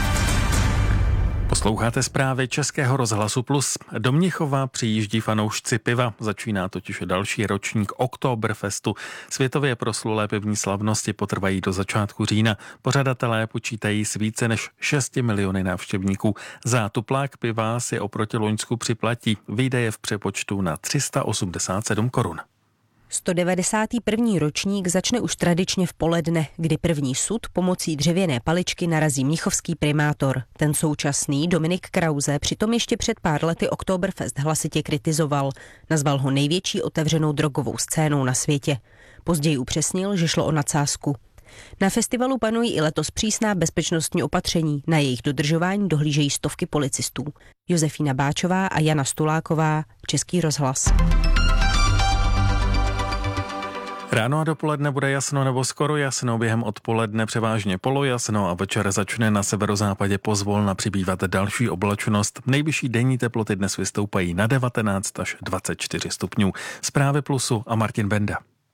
Posloucháte zprávy Českého rozhlasu Plus. Do Mnichova přijíždí fanoušci piva. Začíná totiž další ročník Oktoberfestu. Světově proslulé pivní slavnosti potrvají do začátku října. Pořadatelé počítají s více než šesti miliony návštěvníků. Za tuplák piva si oproti loňsku připlatí. Výdaje v přepočtu na tři sta osmdesát sedm korun. sto devadesátý první ročník začne už tradičně v poledne, kdy první sud pomocí dřevěné paličky narazí mnichovský primátor. Ten současný Dominik Krause přitom ještě před pár lety Oktoberfest hlasitě kritizoval. Nazval ho největší otevřenou drogovou scénou na světě. Později upřesnil, že šlo o nadsázku. Na festivalu panují i letos přísná bezpečnostní opatření. Na jejich dodržování dohlížejí stovky policistů. Josefína Báčová a Jana Stuláková, Český rozhlas. Ráno a dopoledne bude jasno nebo skoro jasno, během odpoledne převážně polojasno a večer začne na severozápadě pozvolna přibývat další oblačnost. Nejvyšší denní teploty dnes vystoupají na devatenáct až dvacet čtyři stupňů. Zprávy Plusu a Martin Benda.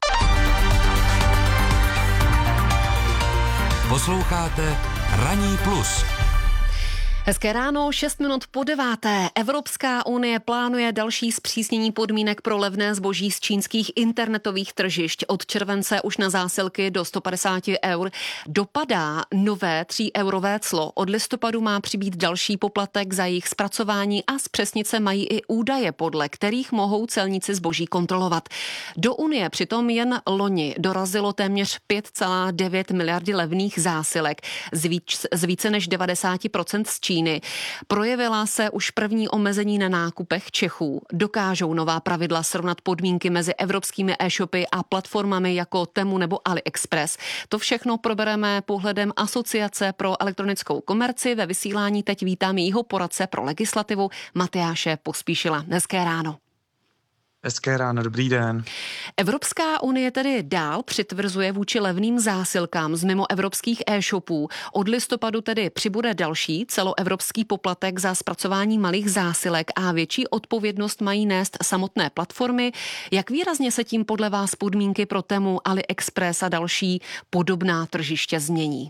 Posloucháte Ranní plus. Hezké ráno, šest minut po deváté. Evropská unie plánuje další zpřísnění podmínek pro levné zboží z čínských internetových tržišť. Od července už na zásilky do sto padesát eur dopadá nové tříeurové clo. Od listopadu má přibýt další poplatek za jejich zpracování a zpřesnit se mají i údaje, podle kterých mohou celníci zboží kontrolovat. Do unie přitom jen loni dorazilo téměř pět celá devět miliardy levných zásilek z, víc, z více než devadesát procent z Číny. Projevila se už první omezení na nákupech Čechů. Dokážou nová pravidla srovnat podmínky mezi evropskými e-shopy a platformami jako Temu nebo AliExpress. To všechno probereme pohledem Asociace pro elektronickou komerci. Ve vysílání teď vítám jejího poradce pro legislativu Matyáše Pospíšila. Hezké ráno. Hezké ráno, dobrý den. Evropská unie tedy dál přitvrzuje vůči levným zásilkám z mimoevropských e-shopů. Od listopadu tedy přibude další celoevropský poplatek za zpracování malých zásilek a větší odpovědnost mají nést samotné platformy. Jak výrazně se tím podle vás podmínky pro Temu, AliExpress a další podobná tržiště změní?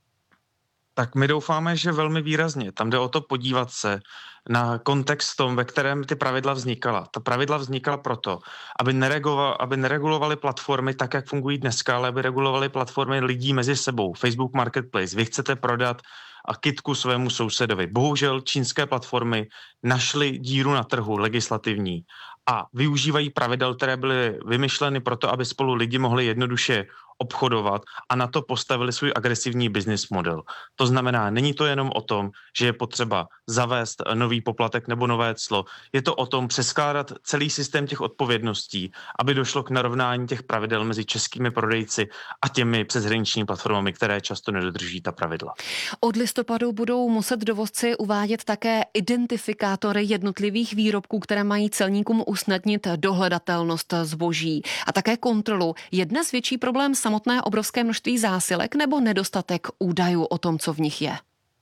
Tak my doufáme, že velmi výrazně. Tam jde o to podívat se na kontext tom, ve kterém ty pravidla vznikala. Ta pravidla vznikala proto, aby, neregulo, aby neregulovaly platformy tak, jak fungují dneska, ale aby regulovaly platformy lidí mezi sebou. Facebook Marketplace. Vy chcete prodat a kitku svému sousedovi. Bohužel čínské platformy našly díru na trhu legislativní a využívají pravidel, které byly vymyšleny proto, aby spolu lidi mohli jednoduše obchodovat a na to postavili svůj agresivní business model. To znamená, není to jenom o tom, že je potřeba zavést nový poplatek nebo nové clo. Je to o tom přeskládat celý systém těch odpovědností, aby došlo k narovnání těch pravidel mezi českými prodejci a těmi přeshraničními platformami, které často nedodrží ta pravidla. Od listopadu budou muset dovozci uvádět také identifikátory jednotlivých výrobků, které mají celníkům usnadnit dohledatelnost zboží a také kontrolu. Je dnes větší problém samotné obrovské množství zásilek nebo nedostatek údajů o tom, co v nich je?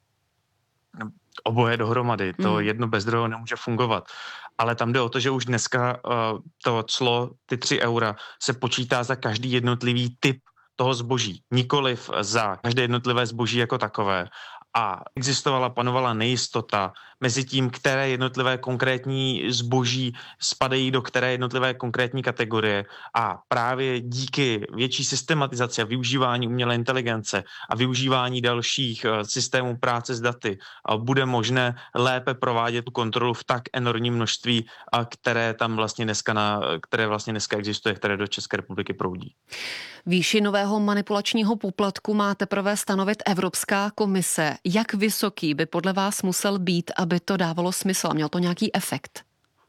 Oboje dohromady, to Hmm. jedno bez druhého nemůže fungovat. Ale tam jde o to, že už dneska uh, to clo, ty tři eura, se počítá za každý jednotlivý typ toho zboží, nikoliv za každé jednotlivé zboží jako takové. A existovala, panovala nejistota mezi tím, které jednotlivé konkrétní zboží spadají do které jednotlivé konkrétní kategorie. A právě díky větší systematizaci a využívání umělé inteligence a využívání dalších systémů práce s daty bude možné lépe provádět tu kontrolu v tak enormním množství, které tam vlastně dneska, na, které vlastně dneska existuje, které do České republiky proudí. Výši nového manipulačního poplatku má teprve stanovit Evropská komise. Jak vysoký by podle vás musel být, aby to dávalo smysl a mělo to nějaký efekt?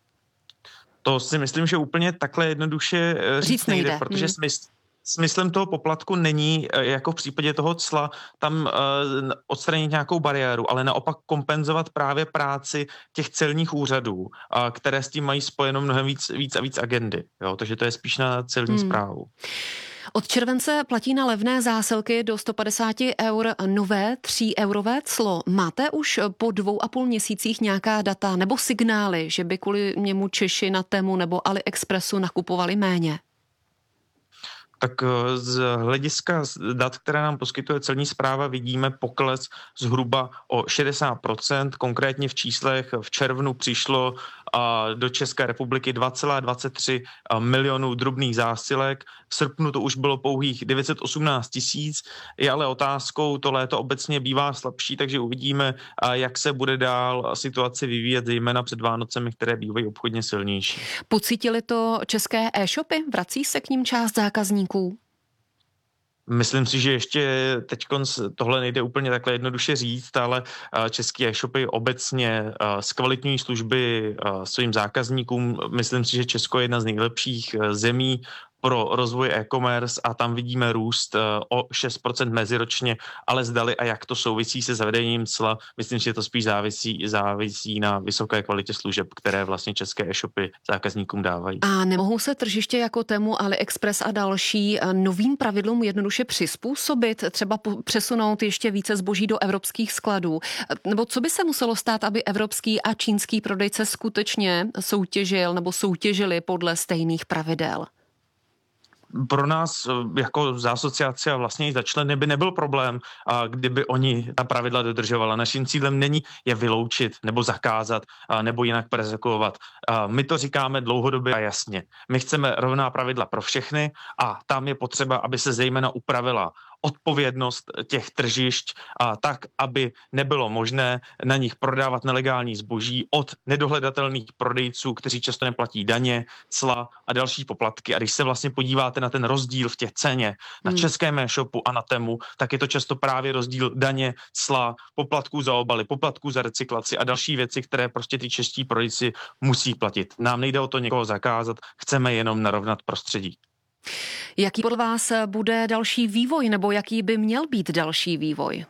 To si myslím, že úplně takhle jednoduše říct, říct nejde, nejde, protože hmm. smysl, smyslem toho poplatku není, jako v případě toho cla, tam uh, odstranit nějakou bariéru, ale naopak kompenzovat právě práci těch celních úřadů, uh, které s tím mají spojeno mnohem víc, víc a víc agendy. Jo? Takže to je spíš na celní hmm. správu. Od července platí na levné zásilky do sto padesát eur nové tříeurové clo. Máte už po dvou a půl měsících nějaká data nebo signály, že by kvůli němu Češi na Temu nebo AliExpressu nakupovali méně? Tak z hlediska dat, které nám poskytuje celní správa, vidíme pokles zhruba o šedesát procent. Konkrétně v číslech v červnu přišlo do České republiky dva celá dvacet tři milionů drobných zásilek. V srpnu to už bylo pouhých devět set osmnáct tisíc. Je ale otázkou, to léto obecně bývá slabší, takže uvidíme, jak se bude dál situace vyvíjet, zejména před Vánocemi, které bývají obchodně silnější. Pocítili to české e-shopy? Vrací se k ním část zákazníků? Myslím si, že ještě teď tohle nejde úplně takhle jednoduše říct, ale české e-shopy obecně zkvalitňují služby svým zákazníkům. Myslím si, že Česko je jedna z nejlepších zemí pro rozvoj e-commerce a tam vidíme růst o šest procent meziročně, ale zdali a jak to souvisí se zavedením cla, myslím, že to spíš závisí, závisí na vysoké kvalitě služeb, které vlastně české e-shopy zákazníkům dávají. A nemohou se tržiště jako Temu, AliExpress a další novým pravidlům jednoduše přizpůsobit, třeba přesunout ještě více zboží do evropských skladů? Nebo co by se muselo stát, aby evropský a čínský prodejce skutečně soutěžil nebo soutěžili podle stejných pravidel? Pro nás jako za asociace a vlastně i za členy by nebyl problém, kdyby oni ta pravidla dodržovali. Naším cílem není je vyloučit nebo zakázat nebo jinak perzekuovat. My to říkáme dlouhodobě a jasně. My chceme rovná pravidla pro všechny a tam je potřeba, aby se zejména upravila odpovědnost těch tržišť a tak, aby nebylo možné na nich prodávat nelegální zboží od nedohledatelných prodejců, kteří často neplatí daně, cla a další poplatky. A když se vlastně podíváte na ten rozdíl v těch ceně na hmm. českém e-shopu a na Temu, tak je to často právě rozdíl daně, cla, poplatků za obaly, poplatků za recyklaci a další věci, které prostě ty čeští prodejci musí platit. Nám nejde o to někoho zakázat, chceme jenom narovnat prostředí. Jaký podle vás bude další vývoj, nebo jaký by měl být další vývoj?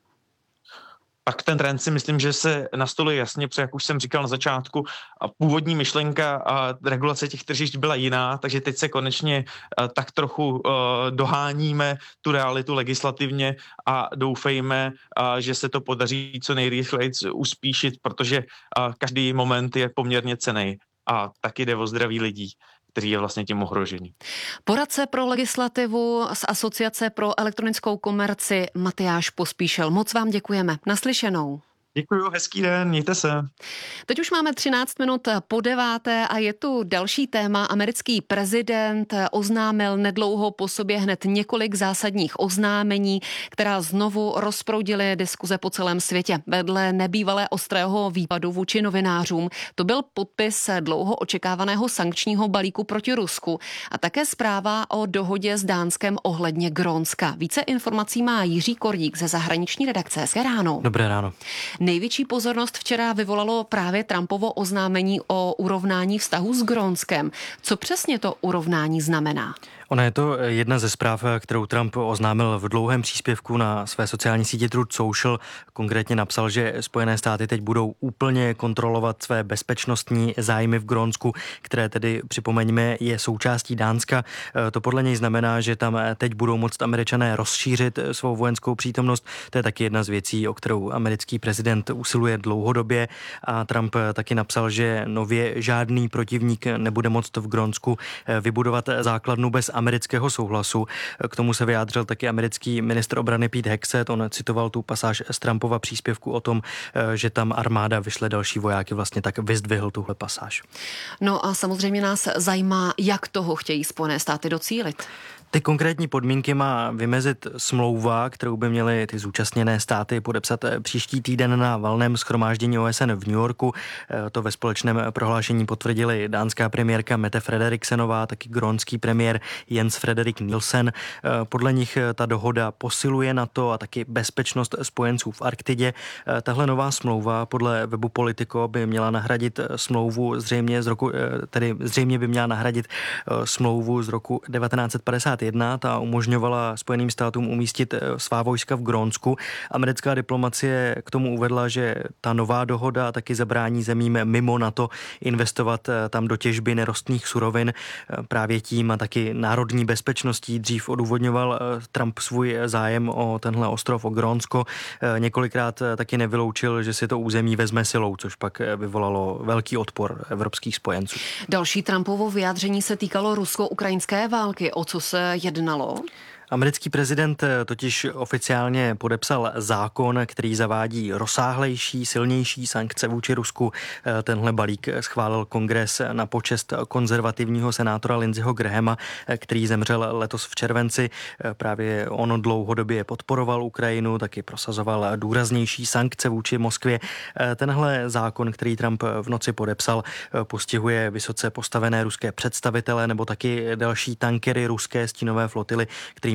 Tak ten trend si myslím, že se nastoluje jasně, protože jak už jsem říkal na začátku, původní myšlenka a regulace těch tržišť byla jiná, takže teď se konečně tak trochu doháníme tu realitu legislativně a doufejme, že se to podaří co nejrychleji uspíšit, protože každý moment je poměrně cenný a taky jde o zdraví lidí, který je vlastně tím ohrožený. Poradce pro legislativu z Asociace pro elektronickou komerci Matyáš Pospíšil. Moc vám děkujeme. Naslyšenou. Děkuju, hezký den, mějte se. Teď už máme třináct minut po deváté a je tu další téma. Americký prezident oznámil nedlouho po sobě hned několik zásadních oznámení, která znovu rozproudily diskuze po celém světě. Vedle nebývalé ostrého výpadu vůči novinářům to byl podpis dlouho očekávaného sankčního balíku proti Rusku a také zpráva o dohodě s Dánskem ohledně Grónska. Více informací má Jiří Kordík ze zahraniční redakce. Hezké ráno. Dobré ráno. Největší pozornost včera vyvolalo právě Trumpovo oznámení o urovnání vztahu s Grónskem. Co přesně to urovnání znamená? Ona je to jedna ze zpráv, kterou Trump oznámil v dlouhém příspěvku na své sociální sítě Truth Social. Konkrétně napsal, že Spojené státy teď budou úplně kontrolovat své bezpečnostní zájmy v Grónsku, které tedy, připomeňme, je součástí Dánska. To podle něj znamená, že tam teď budou moct Američané rozšířit svou vojenskou přítomnost. To je taky jedna z věcí, o kterou americký prezident usiluje dlouhodobě. A Trump taky napsal, že nově žádný protivník nebude moct v Grónsku vybudovat základnu bez amerického souhlasu. K tomu se vyjádřil taky americký ministr obrany Pete Hegseth. On citoval tu pasáž z Trumpova příspěvku o tom, že tam armáda vyšle další vojáky, vlastně tak vyzdvihl tuhle pasáž. No a samozřejmě nás zajímá, jak toho chtějí Spojené státy docílit. Ty konkrétní podmínky má vymezit smlouva, kterou by měly ty zúčastněné státy podepsat příští týden na valném shromáždění O S N v New Yorku. To ve společném prohlášení potvrdili dánská premiérka Mette Frederiksenová, taky grónský premiér Jens Frederik Nielsen. Podle nich ta dohoda posiluje NATO a taky bezpečnost spojenců v Arktidě. Tahle nová smlouva podle webu Politico by měla nahradit smlouvu zřejmě z roku, tedy zřejmě by měla nahradit smlouvu z roku devatenáct set padesát jedna. Ta umožňovala Spojeným státům umístit svá vojska v Grónsku. Americká diplomacie k tomu uvedla, že ta nová dohoda taky zabrání zemím mimo NATO investovat tam do těžby nerostných surovin. Právě tím a taky národní bezpečností dřív odůvodňoval Trump svůj zájem o tenhle ostrov, o Grónsko. Několikrát taky nevyloučil, že si to území vezme silou, což pak vyvolalo velký odpor evropských spojenců. Další Trumpovo vyjádření se týkalo rusko-ukrajinské války. O co se jednalo? Americký prezident totiž oficiálně podepsal zákon, který zavádí rozsáhlejší, silnější sankce vůči Rusku. Tenhle balík schválil kongres na počest konzervativního senátora Lindseyho Grahama, který zemřel letos v červenci. Právě on dlouhodobě podporoval Ukrajinu, taky prosazoval důraznější sankce vůči Moskvě. Tenhle zákon, který Trump v noci podepsal, postihuje vysoce postavené ruské představitele nebo taky další tankery ruské stínové flotily, kterým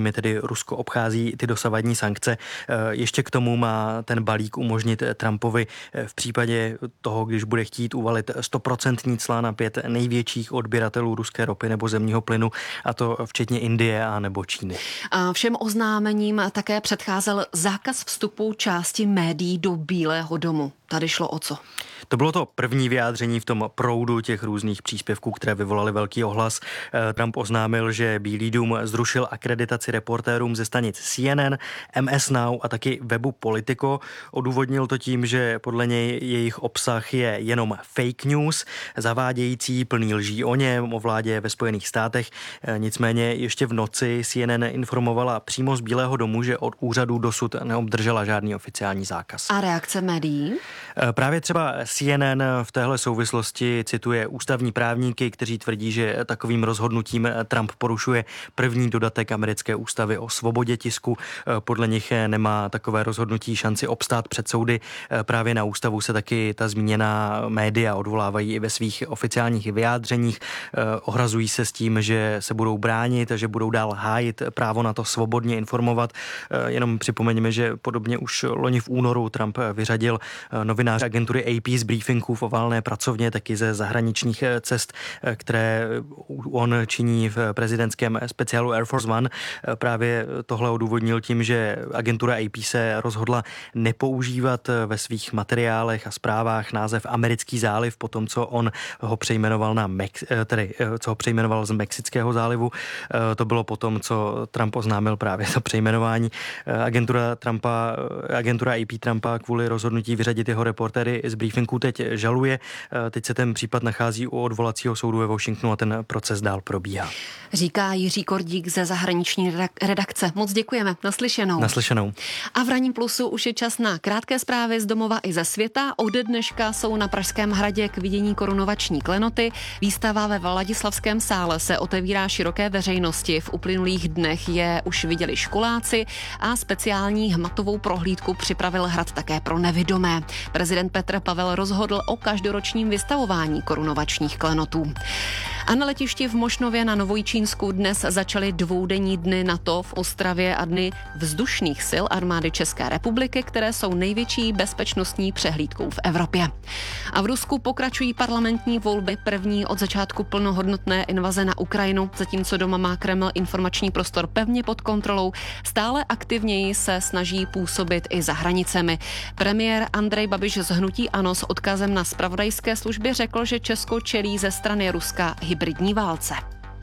kterými tedy Rusko obchází ty dosavadní sankce. Ještě k tomu má ten balík umožnit Trumpovi v případě toho, když bude chtít uvalit stoprocentní cla na pět největších odběratelů ruské ropy nebo zemního plynu, a to včetně Indie a nebo Číny. A všem oznámením také předcházel zákaz vstupu části médií do Bílého domu. Tady šlo o co? To bylo to první vyjádření v tom proudu těch různých příspěvků, které vyvolaly velký ohlas. Trump oznámil, že Bílý dům zrušil akreditaci reportérům ze stanic C N N, M S Now a taky webu Politico. Odůvodnil to tím, že podle něj jejich obsah je jenom fake news, zavádějící, plný lží o něm, o vládě ve Spojených státech. Nicméně ještě v noci C N N informovala přímo z Bílého domu, že od úřadu dosud neobdržela žádný oficiální zákaz. A reakce médií? Právě třeba C N N v téhle souvislosti cituje ústavní právníky, kteří tvrdí, že takovým rozhodnutím Trump porušuje první dodatek americké ústavy o svobodě tisku. Podle nich nemá takové rozhodnutí šanci obstát před soudy. Právě na ústavu se taky ta zmíněná média odvolávají i ve svých oficiálních vyjádřeních. Ohrazují se s tím, že se budou bránit a že budou dál hájit právo na to svobodně informovat. Jenom připomeňme, že podobně už loni v únoru Trump vyřadil novinář agentury A P z briefingů v oválné pracovně, taky ze zahraničních cest, které on činí v prezidentském speciálu Air Force One. Právě tohle odůvodnil tím, že agentura A P se rozhodla nepoužívat ve svých materiálech a zprávách název Americký záliv po tom, co on ho přejmenoval na Mex, tedy co ho přejmenoval z Mexického zálivu. To bylo potom, co Trump oznámil právě to přejmenování. Agentura Trumpa, agentura A P Trumpa kvůli rozhodnutí vyřadit jeho reportéry z briefingů teď žaluje. Teď se ten případ nachází u odvolacího soudu ve Washingtonu a ten proces dál probíhá. Říká Jiří Kordík ze zahraniční redakce. Moc děkujeme. Naslyšenou. Naslyšenou. A v Ranním plusu už je čas na krátké zprávy z domova i ze světa. Ode dneška jsou na Pražském hradě k vidění korunovační klenoty. Výstava ve Vladislavském sále se otevírá široké veřejnosti. V uplynulých dnech je už viděli školáci a speciální hmatovou prohlídku připravil hrad také pro nevidomé. Prezident Petr Pavel rozhodl o každoročním vystavování korunovačních klenotů. A na letišti v Mošnově na Novojčínsku dnes začaly dvoudenní dny NATO v Ostravě a dny vzdušných sil armády České republiky, které jsou největší bezpečnostní přehlídkou v Evropě. A v Rusku pokračují parlamentní volby, první od začátku plnohodnotné invaze na Ukrajinu, zatímco doma má Kreml informační prostor pevně pod kontrolou, stále aktivněji se snaží působit i za hranicemi. Premiér Andrej Babiš z hnutí ANO s odkazem na zpravodajské služby řekl, že Česko čelí ze strany Ruska hybridní válce.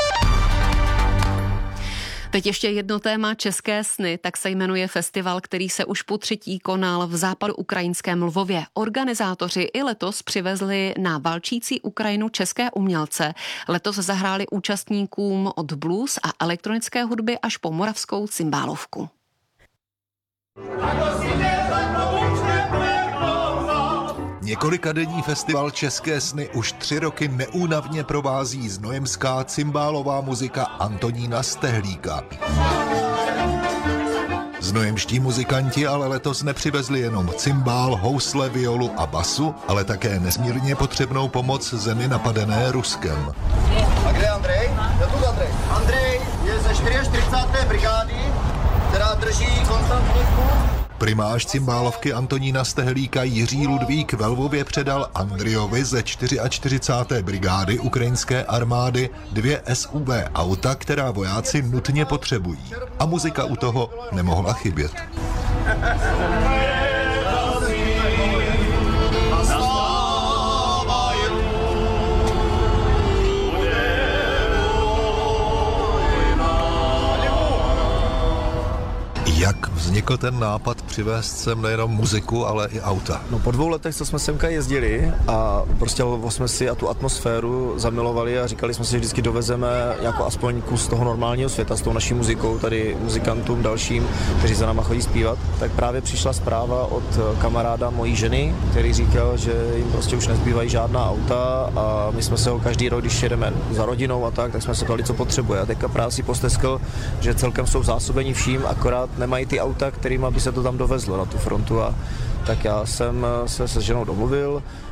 Teď ještě jedno téma České sny, tak se jmenuje festival, který se už po třetí konal v západu ukrajinském Lvově. Organizátoři i letos přivezli na válčící Ukrajinu české umělce. Letos zahráli účastníkům od blues a elektronické hudby až po moravskou cymbálovku. Několikadenní festival České sny už tři roky neúnavně provází znojemská cymbálová muzika Antonína Stehlíka. Znojemští muzikanti ale letos nepřivezli jenom cymbál, housle, violu a basu, ale také nesmírně potřebnou pomoc zemi napadené Ruskem. A kde je Andrej? Je tu Andrej. Andrej je ze čtyřicáté čtyřiáté brigády, která drží konstantní kůl. Primář cymbálovky Antonína Stehlíka Jiří Ludvík ve Lvově předal Andriovi ze čtyřicáté čtyřiáté brigády ukrajinské armády dvě S U V auta, která vojáci nutně potřebují. A muzika u toho nemohla chybět. Jak vznikl ten nápad přivést sem nejenom muziku, ale i auta? No po dvou letech, co jsme semka jezdili a prostě jsme si a tu atmosféru zamilovali a říkali jsme si, že vždycky dovezeme jako aspoň kus toho normálního světa s tou naší muzikou, tady muzikantům dalším, kteří za náma chodí zpívat, tak právě přišla zpráva od kamaráda mojí ženy, který říkal, že jim prostě už nezbývají žádná auta a my jsme se ho každý rok, když jedeme za rodinou a tak, tak jsme se ptali, co potřebuje. A teďka právě si posteskl, že celkem jsou zásobeni vším, akorát nemají ty auta, kterýma by se to tam dovezlo na tu frontu a tak já jsem se se ženou domluvil,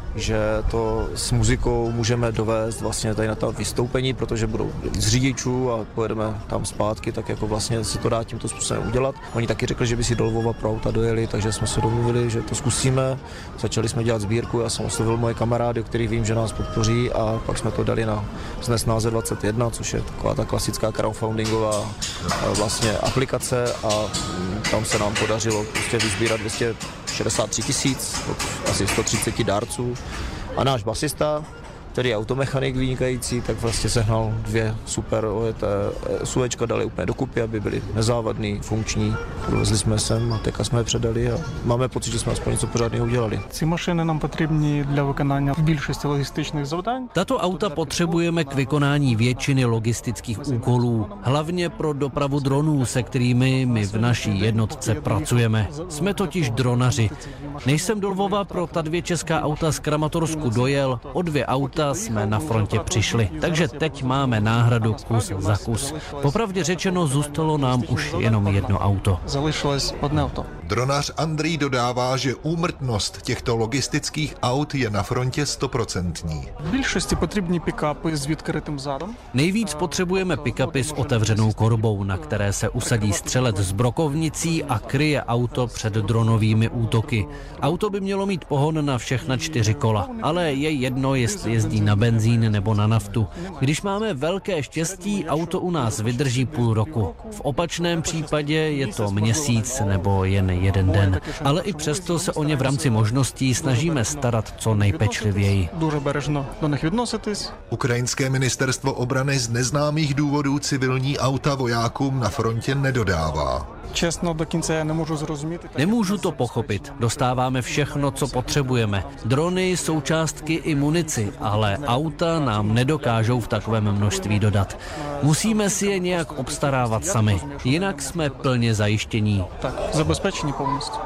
že to s muzikou můžeme dovést vlastně tady na to vystoupení, protože budou z řidičů a pojedeme tam zpátky, tak jako vlastně se to dá tímto způsobem udělat. Oni taky řekli, že by si do Lvova pro auta dojeli, takže jsme se domluvili, že to zkusíme. Začali jsme dělat sbírku, já jsem oslovil moje kamarády, o kterých vím, že nás podpoří, a pak jsme to dali na Znes náze dvacet jedna, což je taková ta klasická crowdfundingová vlastně aplikace, a tam se nám podařilo prostě vyzbírat dvě stě šedesát tři tisíc od asi sto třicet dárců. A náš basista, který je automechanik vynikající, tak vlastně sehnal dvě super ojeté SUVčka, dali úplně dokupy, aby byly nezávadný, funkční. Dovezli jsme sem a teďka jsme je předali a máme pocit, že jsme aspoň něco pořádného udělali. Ці машини нам потрібні для виконання більшості логістичних завдань. Tato auta potřebujeme k vykonání většiny logistických úkolů, hlavně pro dopravu dronů, se kterými my v naší jednotce pracujeme. Jsme totiž dronaři. Než jsem do Lvova pro ta dvě česká auta z Kramatorsku dojel, o dvě auta jsme na frontě přišli. Takže teď máme náhradu kus za kus. Popravdě řečeno, zůstalo nám už jenom jedno auto. Залишилось одне авто. Dronař Andrij dodává, že úmrtnost těchto logistických aut je na frontě stoprocentní. В більшості потрібні пікапи з відкритим задом. Nejvíc potřebujeme pick-upy s otevřenou korbou, na které se usadí střelec s brokovnicí a kryje auto před dronovými útoky. Auto by mělo mít pohon na všechna čtyři kola, ale je jedno, jestli jezdí na benzín nebo na naftu. Když máme velké štěstí, auto u nás vydrží půl roku. V opačném případě je to měsíc nebo jen jeden den. Ale i přesto se o ně v rámci možností snažíme starat co nejpečlivěji. Дуже бережно до них відноситись. Ukrajinské ministerstvo obrany z neznámých důvodů civilní auta vojákům na frontě nedodává. Чесно, до кінця я не можу зрозуміти. Nemůžu to pochopit. Dostáváme všechno, co potřebujeme. Drony, součástky i munici, ale auta nám nedokážou v takovém množství dodat. Musíme si je nějak obstarávat sami, jinak jsme plně zajištění. Так, забезпечені повністю.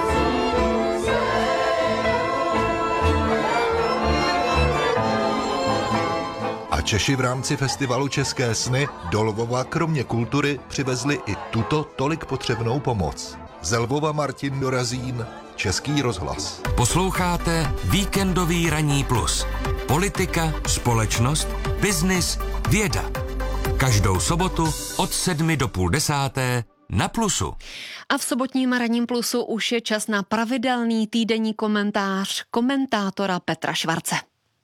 A Češi v rámci festivalu České sny do Lvova kromě kultury přivezli i tuto tolik potřebnou pomoc. Ze Lvova Martin Dorazín, Český rozhlas. Posloucháte Víkendový ranní plus. Politika, společnost, biznis, věda. Každou sobotu od sedmi do půl desáté na Plusu. A v sobotním ranním Plusu už je čas na pravidelný týdenní komentář komentátora Petra Švarce.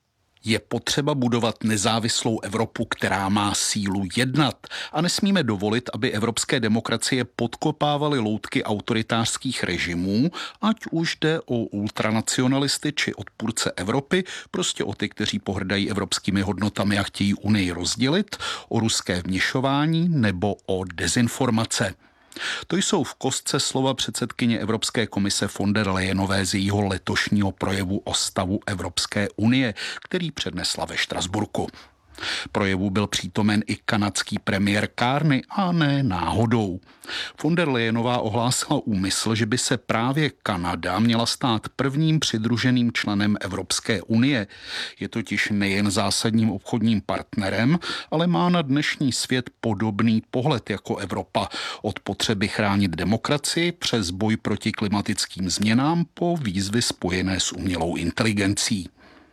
Je potřeba budovat nezávislou Evropu, která má sílu jednat, a nesmíme dovolit, aby evropské demokracie podkopávaly loutky autoritářských režimů, ať už jde o ultranacionalisty či odpůrce Evropy, prostě o ty, kteří pohrdají evropskými hodnotami a chtějí Unii rozdělit, o ruské vměšování nebo o dezinformace. To jsou v kostce slova předsedkyně Evropské komise von der Leyenové z jejího letošního projevu o stavu Evropské unie, který přednesla ve Štrasburku. Projevu byl přítomen i kanadský premiér Carney, a ne náhodou. Von der Leyenová ohlásila úmysl, že by se právě Kanada měla stát prvním přidruženým členem Evropské unie. Je totiž nejen zásadním obchodním partnerem, ale má na dnešní svět podobný pohled jako Evropa. Od potřeby chránit demokracii přes boj proti klimatickým změnám po výzvy spojené s umělou inteligencí.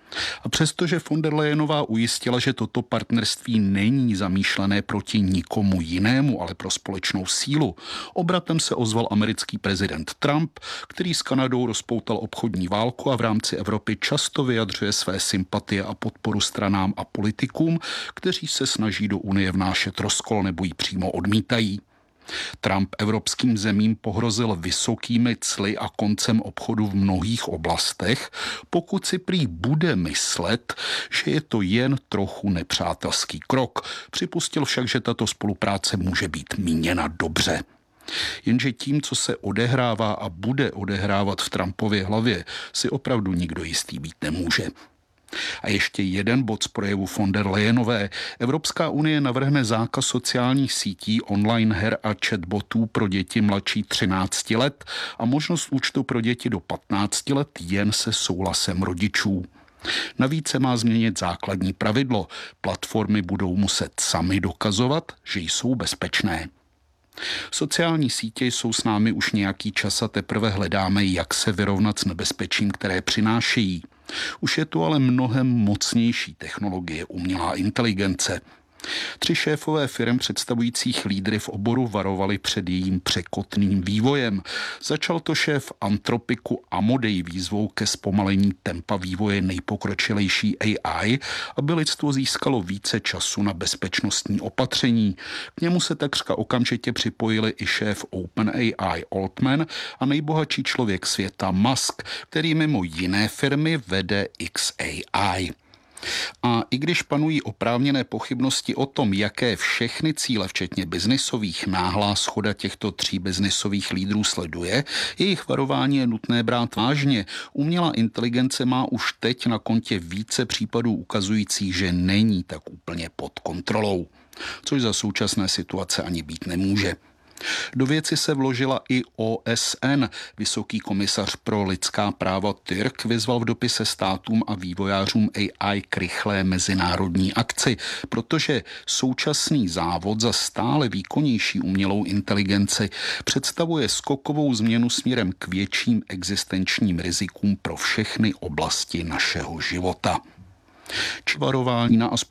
A přestože von der Leyenová ujistila, že toto partnerství není zamýšlené proti nikomu jinému, ale pro společnou sílu, obratem se ozval americký prezident Trump, který s Kanadou rozpoutal obchodní válku a v rámci Evropy často vyjadřuje své sympatie a podporu stranám a politikům, kteří se snaží do Unie vnášet rozkol nebo ji přímo odmítají. Trump evropským zemím pohrozil vysokými cly a koncem obchodu v mnohých oblastech, pokud si prý bude myslet, že je to jen trochu nepřátelský krok. Připustil však, že tato spolupráce může být míněna dobře. Jenže tím, co se odehrává a bude odehrávat v Trumpově hlavě, si opravdu nikdo jistý být nemůže. A ještě jeden bod z projevu von der Leyenové. Evropská unie navrhne zákaz sociálních sítí, online her a chatbotů pro děti mladší třinácti let a možnost účtu pro děti do patnácti let jen se souhlasem rodičů. Navíc se má změnit základní pravidlo. Platformy budou muset sami dokazovat, že jsou bezpečné. Sociální sítě jsou s námi už nějaký čas a teprve hledáme, jak se vyrovnat s nebezpečím, které přinášejí. Už je tu ale mnohem mocnější technologie umělá inteligence. Tři šéfové firm představujících lídry v oboru varovali před jejím překotným vývojem. Začal to šéf Antropiku Amodei výzvou ke zpomalení tempa vývoje nejpokročilejší A I, aby lidstvo získalo více času na bezpečnostní opatření. K němu se takřka okamžitě připojili i šéf OpenAI Altman a nejbohatší člověk světa Musk, který mimo jiné firmy vede X A I. A i když panují oprávněné pochybnosti o tom, jaké všechny cíle, včetně biznisových, náhlá shoda těchto tří biznisových lídrů sleduje, jejich varování je nutné brát vážně. Umělá inteligence má už teď na kontě více případů ukazujících, že není tak úplně pod kontrolou, což za současné situace ani být nemůže. Do věci se vložila i O S N. Vysoký komisař pro lidská práva Türk vyzval v dopise státům a vývojářům A I k rychlé mezinárodní akci, protože současný závod za stále výkonnější umělou inteligenci představuje skokovou změnu směrem k větším existenčním rizikům pro všechny oblasti našeho života. Či varování na